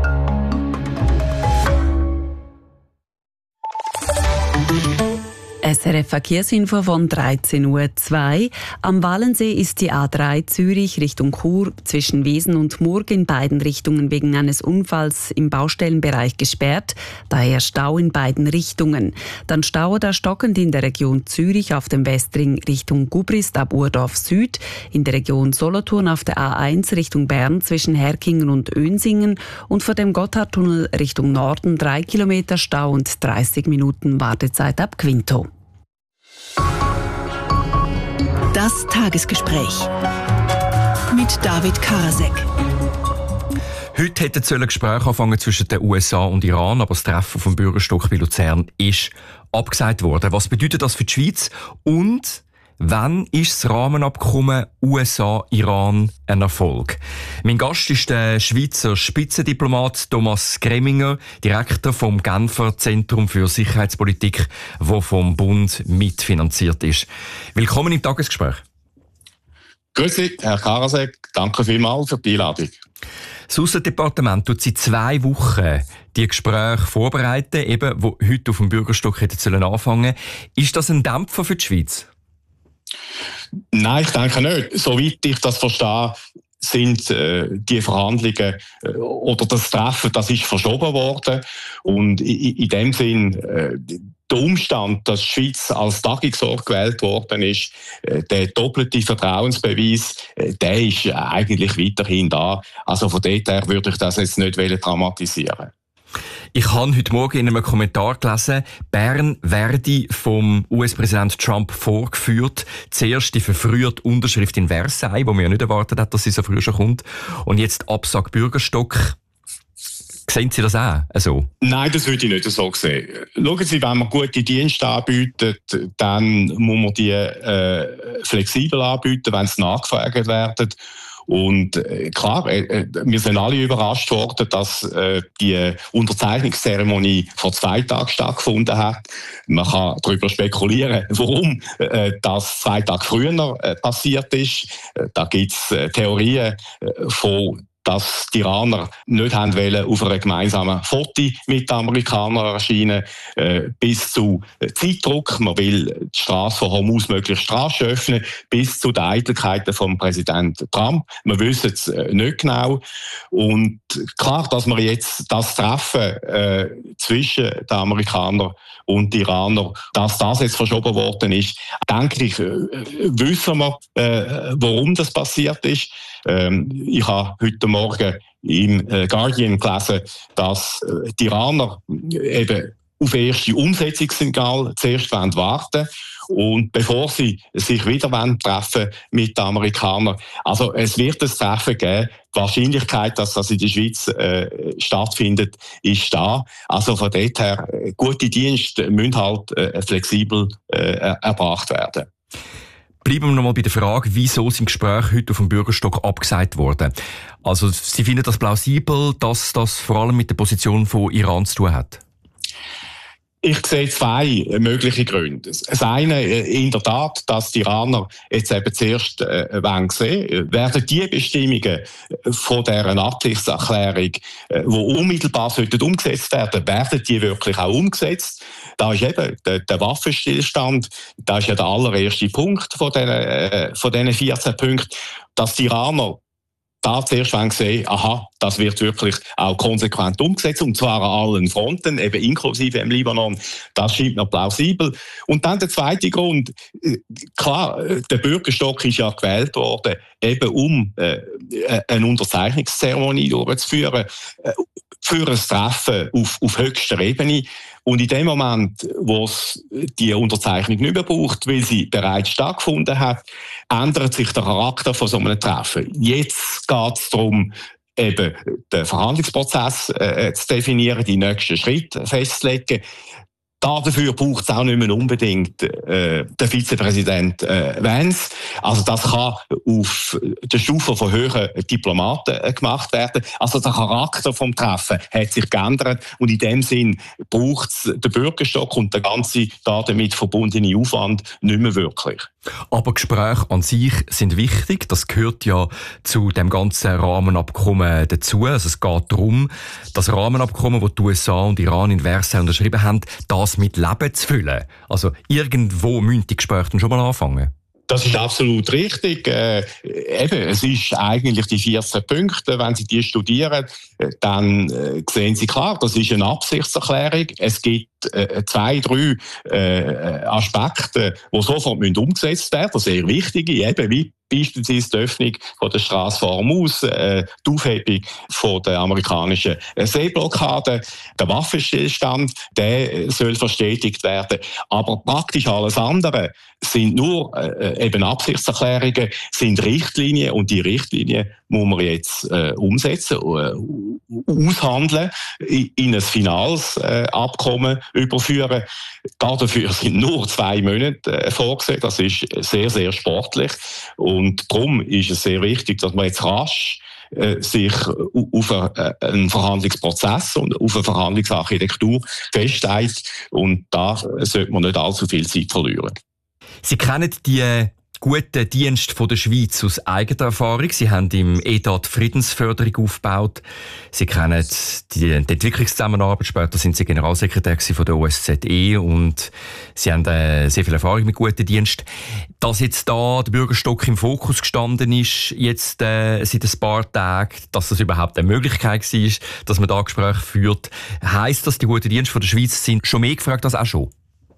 S R F Verkehrsinfo von dreizehn Uhr zwei. Am Wallensee ist die A drei Zürich Richtung Chur zwischen Wiesen und Murg in beiden Richtungen wegen eines Unfalls im Baustellenbereich gesperrt. Daher Stau in beiden Richtungen. Dann Stau oder stockend in der Region Zürich auf dem Westring Richtung Gubrist ab Urdorf Süd. In der Region Solothurn auf der A eins Richtung Bern zwischen Herkingen und Önsingen. Und vor dem Gotthardtunnel Richtung Norden drei Kilometer Stau und dreißig Minuten Wartezeit ab Quinto. Das Tagesgespräch mit David Karasek. Heute hätte ein Gespräch anfangen zwischen den U S A und Iran, aber das Treffen vom Bürgerstock bei Luzern ist abgesagt worden. Was bedeutet das für die Schweiz? Und wann ist das Rahmenabkommen U S A-Iran ein Erfolg? Mein Gast ist der Schweizer Spitzendiplomat Thomas Greminger, Direktor vom Genfer Zentrum für Sicherheitspolitik, das vom Bund mitfinanziert ist. Willkommen im Tagesgespräch. Grüezi, Herr Karasek. Danke vielmals für die Einladung. Das Aussendepartement tut seit zwei Wochen die Gespräche vorbereiten, eben, wo heute auf dem Bürgerstock hätten anfangen sollen. Ist das ein Dämpfer für die Schweiz? Nein, ich denke nicht. Soweit ich das verstehe, sind äh, die Verhandlungen äh, oder das Treffen, das ist verschoben worden. Und in, in dem Sinn, äh, der Umstand, dass die Schweiz als Tagungsort gewählt worden ist, äh, der doppelte Vertrauensbeweis, äh, der ist eigentlich weiterhin da. Also von dort her würde ich das jetzt nicht dramatisieren. Ich habe heute Morgen in einem Kommentar gelesen, Bern werde vom U S-Präsident Trump vorgeführt. Zuerst die verfrühte Unterschrift in Versailles, wo man ja nicht erwartet hat, dass sie so früh schon kommt. Und jetzt Absag Bürgerstock. Sehen Sie das auch so? Nein, das würde ich nicht so sehen. Schauen Sie, wenn man gute Dienste anbietet, dann muss man die äh, flexibel anbieten, wenn sie nachgefragt werden. Und äh, klar, äh, wir sind alle überrascht worden, dass äh, die Unterzeichnungszeremonie vor zwei Tagen stattgefunden hat. Man kann darüber spekulieren, warum äh, das zwei Tage früher äh, passiert ist. Äh, da gibt es äh, Theorien äh, von dass die Iraner nicht haben wollen, auf einer gemeinsamen Foto mit den Amerikanern erscheinen, äh, bis zu Zeitdruck, man will die Straße von Hormuz möglichst rasch öffnen, bis zu den Eitelkeiten vom Präsidenten Trump. Wir wissen es äh, nicht genau. Und klar, dass wir jetzt das Treffen äh, zwischen den Amerikanern und den Iranern, dass das jetzt verschoben worden ist, denke ich, äh, wissen wir, äh, warum das passiert ist. Ähm, ich habe heute Morgen im äh, Guardian gelesen, dass äh, die Iraner eben auf erste Umsetzungssignal zuerst warten wollen und bevor sie sich wieder treffen mit den Amerikanern. Also es wird ein Treffen geben. Die Wahrscheinlichkeit, dass das in der Schweiz äh, stattfindet, ist da. Also von dort her, gute Dienste müssen halt äh, flexibel äh, erbracht werden. Bleiben wir nochmal bei der Frage, wieso sind Gespräche heute auf dem Bürgerstock abgesagt worden? Also Sie finden das plausibel, dass das vor allem mit der Position von Iran zu tun hat? Ich sehe zwei mögliche Gründe. Das eine, in der Tat, dass die Iraner jetzt eben zuerst äh, wollen sehen, werden die Bestimmungen von dieser Absichtserklärung, äh, die unmittelbar sollten umgesetzt werden, werden die wirklich auch umgesetzt? Da ist eben der, der Waffenstillstand, das ist ja der allererste Punkt von diesen, äh, von diesen vierzehn Punkten, dass die Iraner da zuerst sehen, aha, das wird wirklich auch konsequent umgesetzt, und zwar an allen Fronten, eben inklusive im Libanon. Das scheint mir plausibel. Und dann der zweite Grund, klar, der Bürgerstock ist ja gewählt worden, eben um äh, eine Unterzeichnungszeremonie durchzuführen, äh, für ein Treffen auf, auf höchster Ebene. Und in dem Moment, wo es die Unterzeichnung nicht mehr braucht, weil sie bereits stattgefunden hat, ändert sich der Charakter von so einem Treffen. Jetzt geht es darum, eben den Verhandlungsprozess äh, zu definieren, die nächsten Schritte festzulegen. Dafür braucht es auch nicht mehr unbedingt äh, den Vizepräsident äh, Vance. Also das kann auf der Stufe von höheren Diplomaten äh, gemacht werden. Also der Charakter vom Treffen hat sich geändert, und in dem Sinn braucht es den Bürgerstock und den ganzen damit verbundenen Aufwand nicht mehr wirklich. Aber Gespräche an sich sind wichtig. Das gehört ja zu dem ganzen Rahmenabkommen dazu. Also es geht darum, das Rahmenabkommen, das die U S A und Iran in Versailles unterschrieben haben, das mit Leben zu füllen. Also irgendwo müssen die Gespräche dann schon mal anfangen. Das ist absolut richtig. Äh, eben, es ist eigentlich die vierzehn Punkte. Wenn Sie die studieren, dann äh, sehen Sie klar, das ist eine Absichtserklärung. Es gibt äh, zwei, drei äh, Aspekte, die sofort müssen umgesetzt werden, sehr wichtige, eben wie beispielsweise die Öffnung von der Straße vor Hormuz, äh, die Aufhebung von der amerikanischen Seeblockade, der Waffenstillstand, der soll verstetigt werden. Aber praktisch alles andere sind nur äh, eben Absichtserklärungen, sind Richtlinien, und die Richtlinien muss man jetzt äh, umsetzen, äh, aushandeln, in, in ein finales äh, Abkommen überführen. Dafür sind nur zwei Monate äh, vorgesehen. Das ist sehr, sehr sportlich. Und darum ist es sehr wichtig, dass man jetzt rasch äh, sich auf einen Verhandlungsprozess und auf eine Verhandlungsarchitektur festlegt. Und da sollte man nicht allzu viel Zeit verlieren. Sie kennen die guten Dienst von der Schweiz aus eigener Erfahrung. Sie haben im E D A die Friedensförderung aufgebaut. Sie kennen die, die Entwicklungszusammenarbeit. Später sind Sie Generalsekretär von der O S Z E und Sie haben äh, sehr viel Erfahrung mit guten Dienst. Dass jetzt da der Bürgerstock im Fokus gestanden ist, jetzt äh, seit ein paar Tagen, dass das überhaupt eine Möglichkeit war, dass man da Gespräche führt, heisst das, die guten Dienste von der Schweiz sind schon mehr gefragt als auch schon?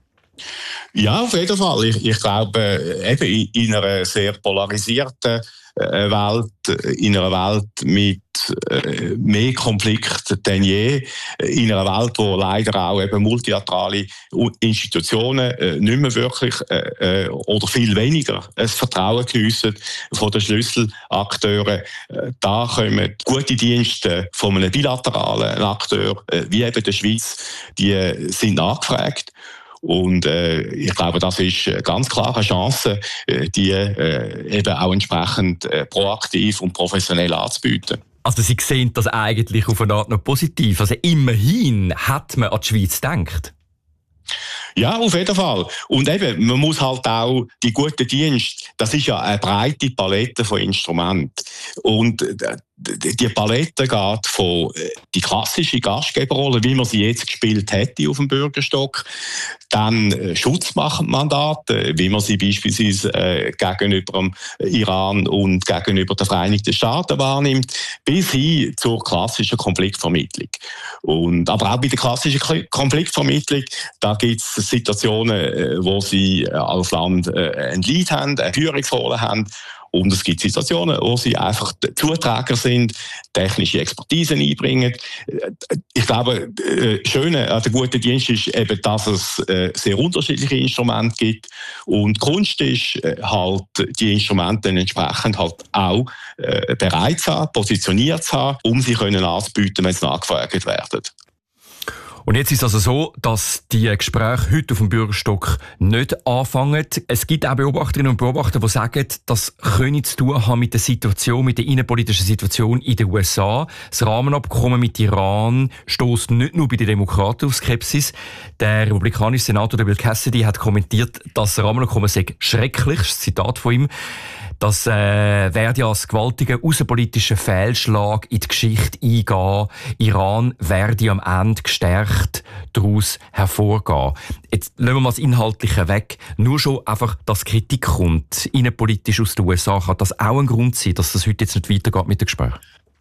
Ja, auf jeden Fall. Ich, ich glaube, eben in einer sehr polarisierten Welt, in einer Welt mit mehr Konflikten denn je, in einer Welt, wo leider auch eben multilaterale Institutionen nicht mehr wirklich oder viel weniger das Vertrauen geniessen von den Schlüsselakteuren. Da kommen gute Dienste von einem bilateralen Akteur, wie eben der Schweiz, die sind nachgefragt. Und äh, ich glaube, das ist ganz klar eine Chance, die äh, eben auch entsprechend äh, proaktiv und professionell anzubieten. Also Sie sehen das eigentlich auf eine Art noch positiv. Also immerhin hat man an die Schweiz gedacht. Ja, auf jeden Fall. Und eben, man muss halt auch die guten Dienste, das ist ja eine breite Palette von Instrumenten. Und die Palette geht von die klassische Gastgeberrolle, wie man sie jetzt gespielt hätte auf dem Bürgerstock, dann Schutzmachtmandate, wie man sie beispielsweise äh, gegenüber dem Iran und gegenüber den Vereinigten Staaten wahrnimmt, bis hin zur klassischen Konfliktvermittlung. Und, aber auch bei der klassischen Konfliktvermittlung, da gibt es Situationen, wo sie als Land ein Lead haben, eine Führungsrolle haben. Und es gibt Situationen, wo sie einfach Zuträger sind, technische Expertise einbringen. Ich glaube, das Schöne an der guten Dienst ist eben, dass es sehr unterschiedliche Instrumente gibt. Und Kunst ist halt, die Instrumente entsprechend halt auch bereit zu haben, positioniert zu haben, um sie können anzubieten, wenn sie nachgefragt werden. Und jetzt ist es also so, dass die Gespräche heute auf dem Bürgerstock nicht anfangen. Es gibt auch Beobachterinnen und Beobachter, die sagen, das könne zu tun haben mit der Situation, mit der innenpolitischen Situation in den U S A. Das Rahmenabkommen mit Iran stößt nicht nur bei den Demokraten auf Skepsis. Der republikanische Senator Bill Cassidy hat kommentiert, dass das Rahmenabkommen sei schrecklich, das Zitat von ihm. Das äh, werde ja als gewaltiger außenpolitischer Fehlschlag in die Geschichte eingehen. Iran werde am Ende gestärkt daraus hervorgehen. Jetzt lassen wir mal das Inhaltliche weg. Nur schon einfach, dass Kritik kommt, innenpolitisch aus den U S A, kann das auch ein Grund sein, dass das heute jetzt nicht weitergeht mit dem Gespräch?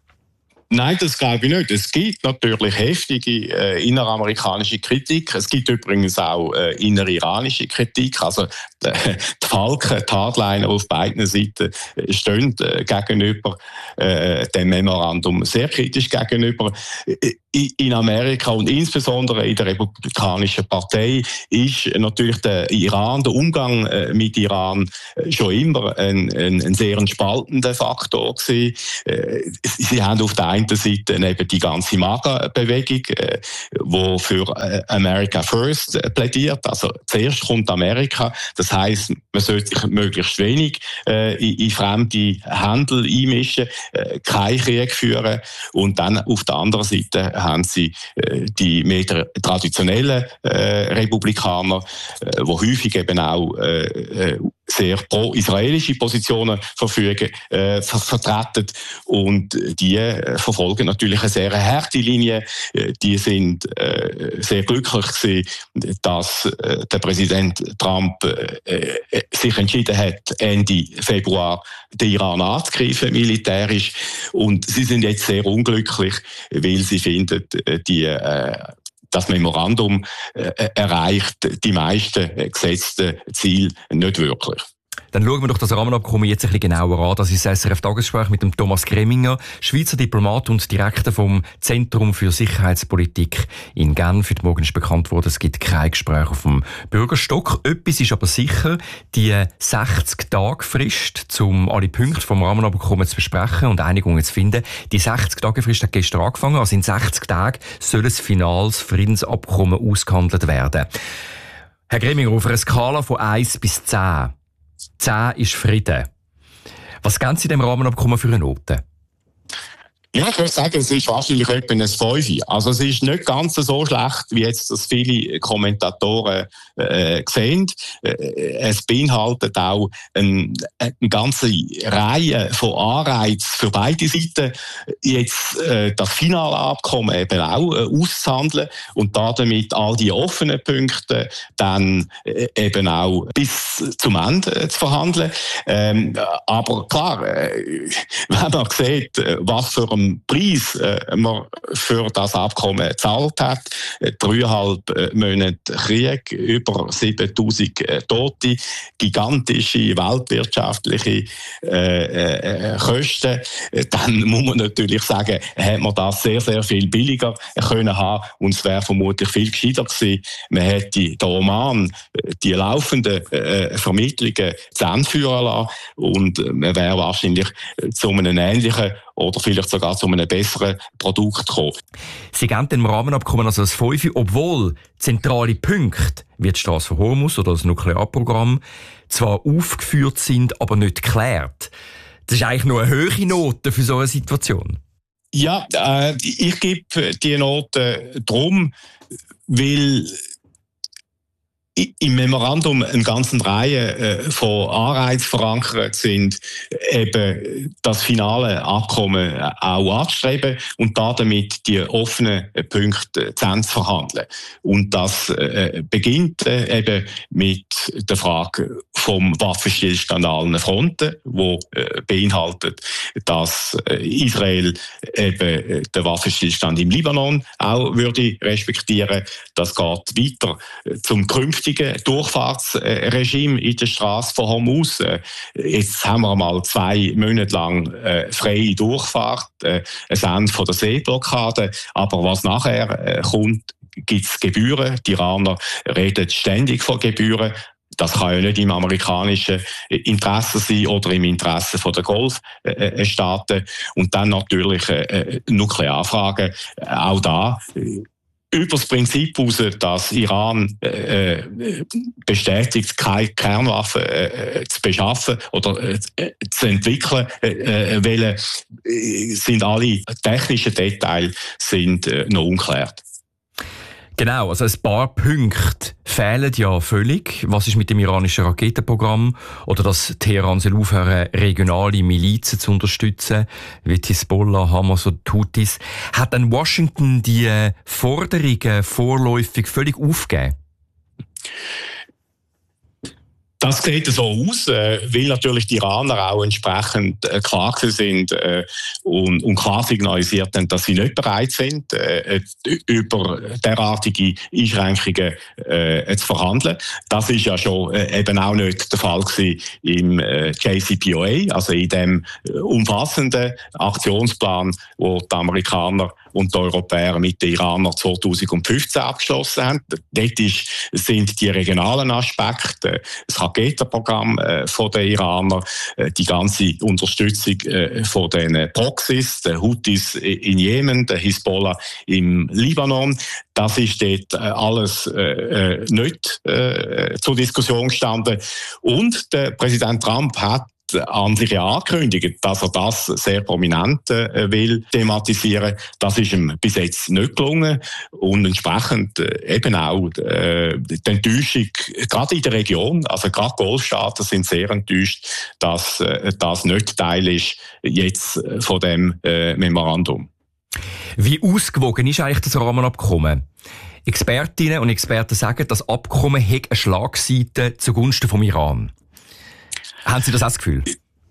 Nein, das glaube ich nicht. Es gibt natürlich heftige äh, inneramerikanische Kritik. Es gibt übrigens auch äh, inneriranische Kritik. Also die, die Falken, die Hardliner auf beiden Seiten stehen äh, gegenüber äh, dem Memorandum sehr kritisch gegenüber. In Amerika und insbesondere in der Republikanischen Partei ist natürlich der Iran, der Umgang mit Iran schon immer ein, ein, ein sehr spaltender Faktor gewesen. Sie haben auf der einen Seite eben die ganze MAGA-Bewegung, die für America First plädiert. Also zuerst kommt Amerika. Das heisst, man sollte sich möglichst wenig in, in fremde Handel einmischen, keinen Krieg führen. Und dann auf der anderen Seite haben sie äh, die mehr traditionellen äh, Republikaner, äh, die häufig eben auch äh, sehr pro-israelische Positionen verfügen, äh, ver- vertreten. Und die äh, verfolgen natürlich eine sehr harte Linie. Äh, die sind äh, sehr glücklich gewesen, dass äh, der Präsident Trump äh, äh, sich entschieden hat, Ende Februar den Iran anzugreifen, militärisch. Und sie sind jetzt sehr unglücklich, weil sie finden, die, äh, das Memorandum äh, erreicht die meisten gesetzten Ziele nicht wirklich. Dann schauen wir doch das Rahmenabkommen jetzt ein bisschen genauer an. Das ist das S R F-Tagesgespräch mit dem Thomas Greminger, Schweizer Diplomat und Direktor vom Zentrum für Sicherheitspolitik in Genf. Heute Morgen ist bekannt worden, es gibt kein Gespräch auf dem Bürgerstock. Etwas ist aber sicher, die sechzig-Tage-Frist, um alle Punkte vom Rahmenabkommen zu besprechen und Einigungen zu finden. Die sechzig-Tage-Frist hat gestern angefangen. Also in sechzig Tagen soll ein finales Friedensabkommen ausgehandelt werden. Herr Greminger, auf einer Skala von eins bis zehn. zehn ist Frieden. Was geben Sie dem Rahmenabkommen für eine Note? Ja, ich würde sagen, es ist wahrscheinlich etwa ein fünf. Also es ist nicht ganz so schlecht, wie jetzt das viele Kommentatoren äh, sehen. Äh, es beinhaltet auch ein, eine ganze Reihe von Anreizen für beide Seiten, jetzt äh, das finale Abkommen eben auch äh, auszuhandeln und damit all die offenen Punkte dann äh, eben auch bis zum Ende äh, zu verhandeln. Ähm, aber klar, äh, wenn man sieht, was für ein Preis äh, man für das Abkommen gezahlt hat. Dreieinhalb äh, Monate Krieg, über siebentausend äh, Tote, gigantische weltwirtschaftliche äh, äh, Kosten. Dann muss man natürlich sagen, hat man das sehr, sehr viel billiger können haben und es wäre vermutlich viel gescheiter gewesen. Man hätte den Oman die laufenden äh, Vermittlungen zu Ende führen lassen und man wäre wahrscheinlich zu einem ähnlichen oder vielleicht sogar zu einem besseren Produkt kommen. Sie geben dem Rahmenabkommen also das fünf, obwohl zentrale Punkte wie die Strasse von Hormuz oder das Nuklearprogramm zwar aufgeführt sind, aber nicht geklärt. Das ist eigentlich nur eine hohe Note für so eine Situation. Ja, äh, ich gebe die Note drum, weil im Memorandum eine ganze Reihe äh, von Anreizen verankert sind, eben das finale Abkommen auch anzustreben und damit die offenen Punkte zu Ende zu verhandeln. Und das äh, beginnt äh, eben mit der Frage vom Waffenstillstand an allen Fronten, wo äh, beinhaltet, dass äh, Israel eben den Waffenstillstand im Libanon auch würde respektieren. Das geht weiter äh, zum künftigen Durchfahrtsregime in der Straße von Hormuz. Jetzt haben wir mal zwei Monate lang äh, freie Durchfahrt, äh, ein Ende von der Seeblockade. Aber was nachher äh, kommt, gibt es Gebühren. Die Iraner reden ständig von Gebühren. Das kann ja nicht im amerikanischen Interesse sein oder im Interesse von der Golfstaaten. Und dann natürlich äh, Nuklearfragen. Auch da über das Prinzip heraus, dass Iran äh, bestätigt, keine Kernwaffen äh, zu beschaffen oder äh, zu entwickeln äh, wollen, sind alle technischen Details sind, äh, noch unklärt. Genau, also ein paar Punkte fehlen ja völlig. Was ist mit dem iranischen Raketenprogramm? Oder dass Teheran soll aufhören, regionale Milizen zu unterstützen, wie die Hisbollah, Hamas und Houthis. Hat dann Washington die Forderungen vorläufig völlig aufgegeben? Das sieht so aus, äh, weil natürlich die Iraner auch entsprechend äh, klar sind äh, und, und klar signalisiert haben, dass sie nicht bereit sind, äh, über derartige Einschränkungen äh, zu verhandeln. Das ist ja schon äh, eben auch nicht der Fall gewesen im äh, J C P O A, also in dem äh, umfassenden Aktionsplan, wo die Amerikaner und die Europäer mit den Iranern zweitausendfünfzehn abgeschlossen haben. Dort ist, sind die regionalen Aspekte, das Raketenprogramm äh, von den Iranern, äh, die ganze Unterstützung äh, von den Proxys, den Houthis in Jemen, der Hisbollah im Libanon. Das ist dort äh, alles äh, nicht äh, zur Diskussion gestanden. Und der Präsident Trump hat an sich angekündigt, dass er das sehr prominent äh, will thematisieren. Das ist ihm bis jetzt nicht gelungen und entsprechend äh, eben auch äh, die Enttäuschung, gerade in der Region, also gerade Golfstaaten sind sehr enttäuscht, dass äh, das nicht Teil ist jetzt von dem äh, Memorandum. Wie ausgewogen ist eigentlich das Rahmenabkommen? Expertinnen und Experten sagen, das Abkommen hat eine Schlagseite zugunsten vom Iran. Haben Sie das auch das Gefühl?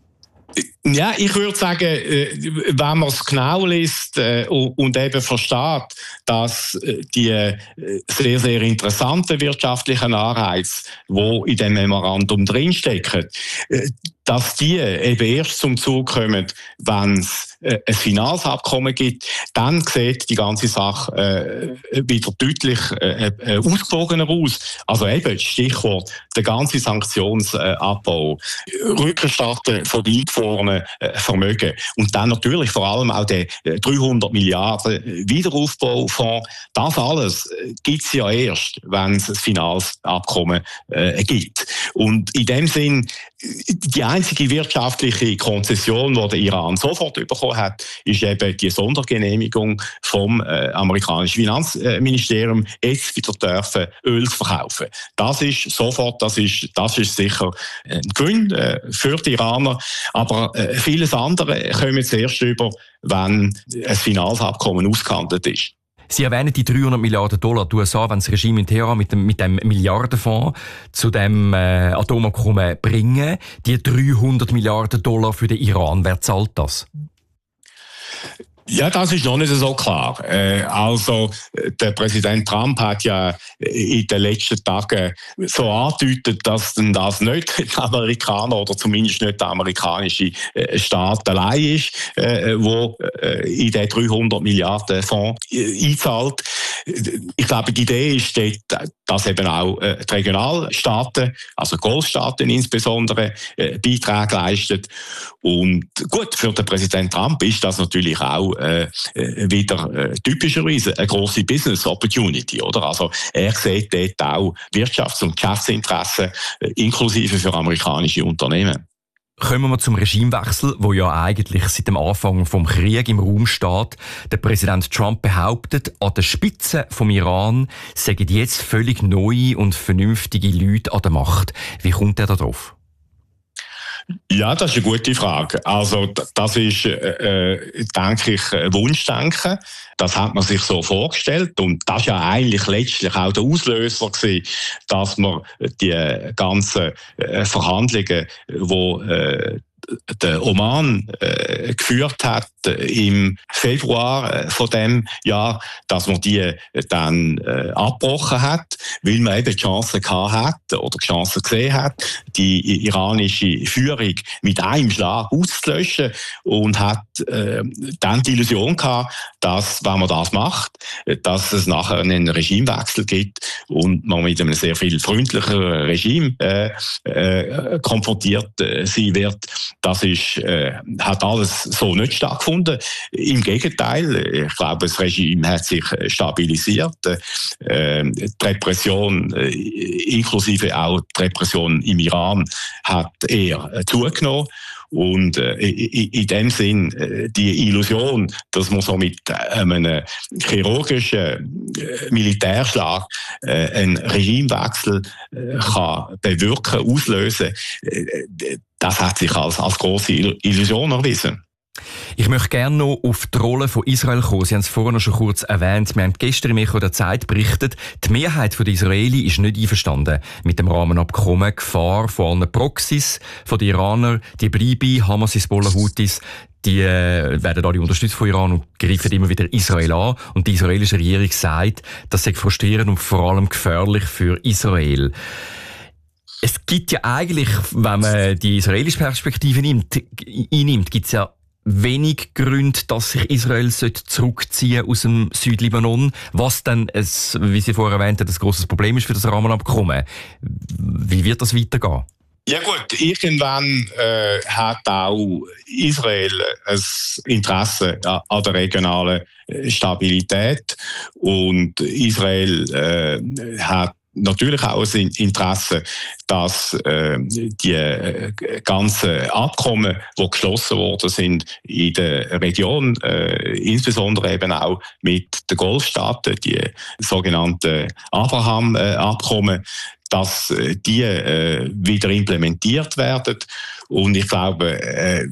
Ja, ich würde sagen, wenn man es genau liest und eben versteht, dass die sehr, sehr interessanten wirtschaftlichen Anreize, die in dem Memorandum drinstecken, dass die eben erst zum Zug kommen, wenn es ein finales Abkommen gibt, dann sieht die ganze Sache äh, wieder deutlich äh, äh, ausgewogener aus. Also eben, Stichwort, der ganze Sanktionsabbau, Rückerstatten von eingefrorenen äh, Vermögen und dann natürlich vor allem auch der dreihundert Milliarden Wiederaufbaufonds. Das alles gibt es ja erst, wenn es ein finales Abkommen äh, gibt. Und in dem Sinn, die einzige wirtschaftliche Konzession, die der Iran sofort bekommen hat, ist eben die Sondergenehmigung vom äh, amerikanischen Finanzministerium, jetzt wieder dürfen Öl zu verkaufen. Das ist sofort, das ist, das ist sicher ein Gewinn äh, für die Iraner, aber äh, vieles andere kommen jetzt erst über, wenn ein Finanzabkommen ausgehandelt ist. Sie erwähnen die dreihundert Milliarden Dollar. Die U S A, wenn das Regime in Teheran mit dem, mit dem Milliardenfonds zu dem äh, Atomabkommen bringen, die dreihundert Milliarden Dollar für den Iran, wer zahlt das? Ja, das ist noch nicht so klar. Äh, also, der Präsident Trump hat ja in den letzten Tagen so angedeutet, dass denn das nicht die Amerikaner oder zumindest nicht der amerikanische äh, Staat allein ist, äh, wo äh, in den dreihundert Milliarden Fonds äh, einzahlt. Ich glaube, die Idee ist dort, dass eben auch äh, die Regionalstaaten, also Golfstaaten insbesondere, äh, Beiträge leisten. Und gut, für den Präsident Trump ist das natürlich auch äh, wieder äh, typischerweise eine grosse Business Opportunity, oder? Also er sieht dort auch Wirtschafts- und Geschäftsinteressen, äh, inklusive für amerikanische Unternehmen. Kommen wir zum Regimewechsel, wo ja eigentlich seit dem Anfang vom Krieg im Raum steht. Der Präsident Trump behauptet, an der Spitze vom Iran seien jetzt völlig neue und vernünftige Leute an der Macht. Wie kommt er da drauf? Ja, das ist eine gute Frage. Also das ist, äh, denke ich, Wunschdenken. Das hat man sich so vorgestellt und das ist ja eigentlich letztlich auch der Auslöser gewesen, dass man die ganzen äh, Verhandlungen, wo äh, der Oman äh, geführt hat äh, im Februar äh, von dem Jahr, dass man die äh, dann äh, abgebrochen hat, weil man eben die Chance gehabt hat oder die Chance gesehen hat, die iranische Führung mit einem Schlag auszulöschen und hat äh, dann die Illusion gehabt, dass, wenn man das macht, dass es nachher einen Regimewechsel gibt und man mit einem sehr viel freundlicheren Regime äh, äh, konfrontiert äh, sein wird. Das ist, äh, hat alles so nicht stattgefunden. Im Gegenteil, ich glaube, das Regime hat sich stabilisiert. Äh, die Repression, äh, inklusive auch die Repression im Iran, hat eher äh, zugenommen. Und äh, in, in dem Sinn, äh, die Illusion, dass man so mit einem chirurgischen äh, Militärschlag äh, einen Regimewechsel äh, kann bewirken, auslösen, äh, das hat sich als, als grosse Illusion erwiesen. Ich möchte gerne noch auf die Rolle von Israel kommen. Sie haben es vorhin schon kurz erwähnt. Wir haben gestern im Echo der Zeit berichtet, die Mehrheit der Israelis ist nicht einverstanden mit dem Rahmenabkommen. Die Gefahr von allen Proxys von den Iranern, die bleiben, Hamas, Hezbollah, Houthis, die äh, werden alle unterstützt von Iran und greifen immer wieder Israel an. Und die israelische Regierung sagt, das sei frustrierend und vor allem gefährlich für Israel. Es gibt ja eigentlich, wenn man die israelische Perspektive nimmt, einnimmt, gibt es ja wenig Gründe, dass sich Israel zurückziehen aus dem Südlibanon, was dann, es, wie Sie vorher erwähnt haben, ein grosses Problem ist für das Rahmenabkommen. Wie wird das weitergehen? Ja gut, irgendwann äh, hat auch Israel ein Interesse an der regionalen Stabilität und Israel äh, hat natürlich auch ein Interesse, dass äh, die äh, ganzen Abkommen, die geschlossen worden sind in der Region, äh, insbesondere eben auch mit den Golfstaaten, die sogenannten Abraham-Abkommen, dass die äh, wieder implementiert werden. Und ich glaube, äh,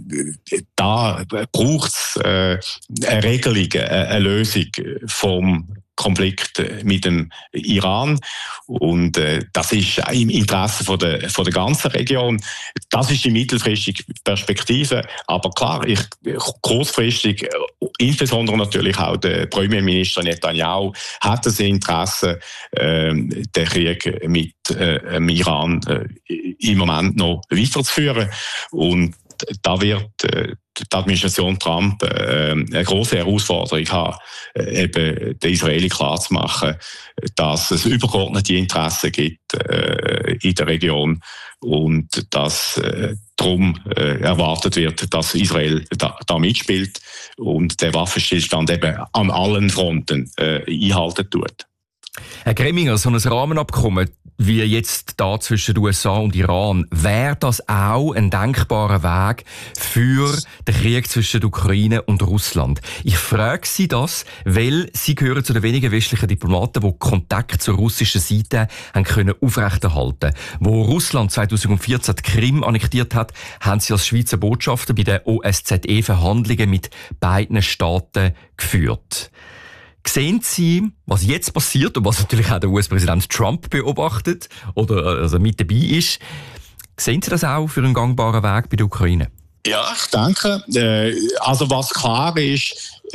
da braucht es äh, eine Regelung, eine Lösung vom Konflikt mit dem Iran. Und äh, das ist im Interesse von der, von der ganzen Region. Das ist die mittelfristige Perspektive. Aber klar, ich, kurzfristig, insbesondere natürlich auch der Premierminister Netanyahu, hat das Interesse, äh, den Krieg mit äh, dem Iran äh, im Moment noch weiterzuführen. Und da wird äh, die Administration Trump äh, eine grosse Herausforderung haben, äh, eben den Israelis klarzumachen, dass es übergeordnete Interessen gibt äh, in der Region und dass äh, darum äh, erwartet wird, dass Israel da, da mitspielt und der Waffenstillstand eben an allen Fronten äh, einhalten tut. Herr Greminger, so ein Rahmenabkommen wie jetzt da zwischen den U S A und Iran, wäre das auch ein denkbarer Weg für den Krieg zwischen der Ukraine und Russland? Ich frage Sie das, weil Sie gehören zu den wenigen westlichen Diplomaten, die Kontakt zur russischen Seite haben können aufrechterhalten. Wo Russland zweitausendvierzehn die Krim annektiert hat, haben Sie als Schweizer Botschafter bei den O S Z E-Verhandlungen mit beiden Staaten geführt. Sehen Sie, was jetzt passiert und was natürlich auch der U S-Präsident Trump beobachtet oder also mit dabei ist, sehen Sie das auch für einen gangbaren Weg bei der Ukraine? Ja, ich denke. Also was klar ist,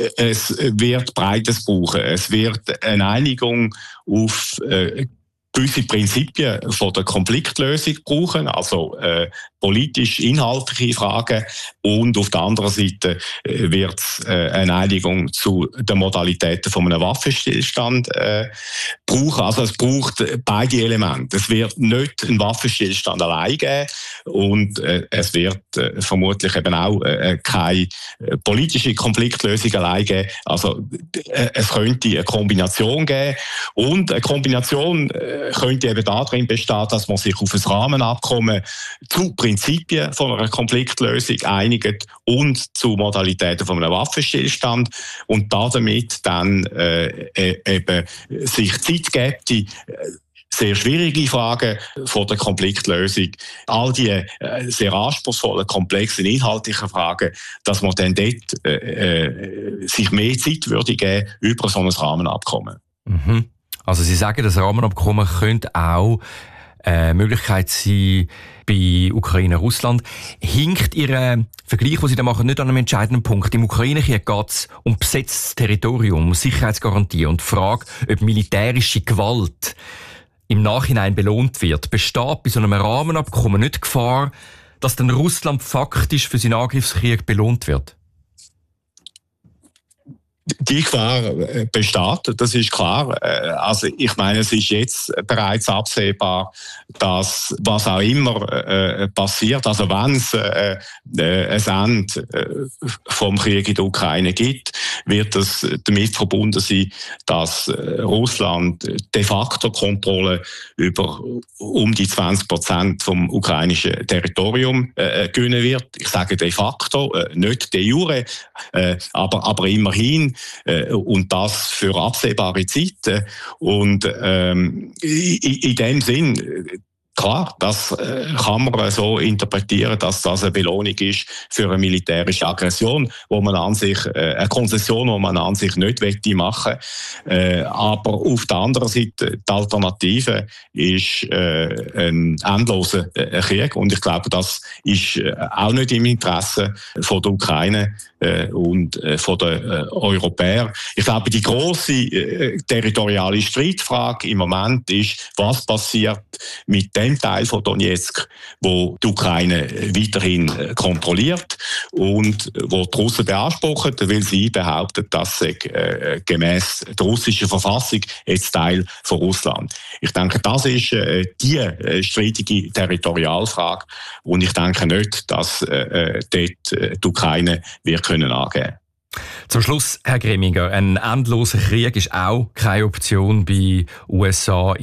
es wird Breites brauchen. Es wird eine Einigung auf gewisse Prinzipien von der Konfliktlösung brauchen, also äh, politisch-inhaltliche Fragen, und auf der anderen Seite äh, wird es äh, eine Einigung zu den Modalitäten von einem Waffenstillstand äh, brauchen. Also es braucht beide Elemente. Es wird nicht einen Waffenstillstand allein geben und äh, es wird äh, vermutlich eben auch äh, keine äh, politische Konfliktlösung allein geben. Also äh, es könnte eine Kombination geben und eine Kombination äh, könnte eben darin bestehen, dass man sich auf ein Rahmenabkommen zu Prinzipien von einer Konfliktlösung einigt und zu Modalitäten von einem Waffenstillstand und damit dann äh, eben sich Zeit gibt, die sehr schwierige Fragen von der Konfliktlösung, all die äh, sehr anspruchsvollen, komplexen, inhaltlichen Fragen, dass man dann dort äh, äh, sich mehr Zeit würde geben über so ein Rahmenabkommen. Mhm. Also Sie sagen, das Rahmenabkommen könnte auch eine Möglichkeit sein bei Ukraine-Russland. Hinkt Ihr Vergleich, den Sie da machen, nicht an einem entscheidenden Punkt? Im Ukraine-Krieg geht es um besetztes Territorium, um Sicherheitsgarantie und die Frage, ob militärische Gewalt im Nachhinein belohnt wird. Besteht bei so einem Rahmenabkommen nicht die Gefahr, dass dann Russland faktisch für seinen Angriffskrieg belohnt wird? Die Gefahr besteht, das ist klar. Also ich meine, es ist jetzt bereits absehbar, dass was auch immer äh, passiert, also wenn es äh, ein Ende äh, vom Krieg in der Ukraine gibt, wird es damit verbunden sein, dass äh, Russland de facto Kontrolle über um die zwanzig Prozent vom ukrainischen Territorium äh, gewinnen wird. Ich sage de facto, äh, nicht de jure, äh, aber, aber immerhin. Und das für absehbare Zeiten. Und ähm, in, in dem Sinn, klar, das kann man so interpretieren, dass das eine Belohnung ist für eine militärische Aggression, wo man an sich, eine Konzession, die man an sich nicht machen möchte. Aber auf der anderen Seite, die Alternative ist ein endloser Krieg. Und ich glaube, das ist auch nicht im Interesse von der Ukraine und von den Europäern. Ich glaube, die grosse territoriale Streitfrage im Moment ist, was passiert mit dem Teil von Donetsk, wo die Ukraine weiterhin kontrolliert und wo die Russen beanspruchen, weil sie behaupten, dass sie äh, gemäß der russischen Verfassung jetzt Teil von Russland. Ich denke, das ist äh, die äh, streitige Territorialfrage und ich denke nicht, dass äh, dort äh, die Ukraine wir können angeben. Zum Schluss, Herr Grimminger, ein endloser Krieg ist auch keine Option bei U S A,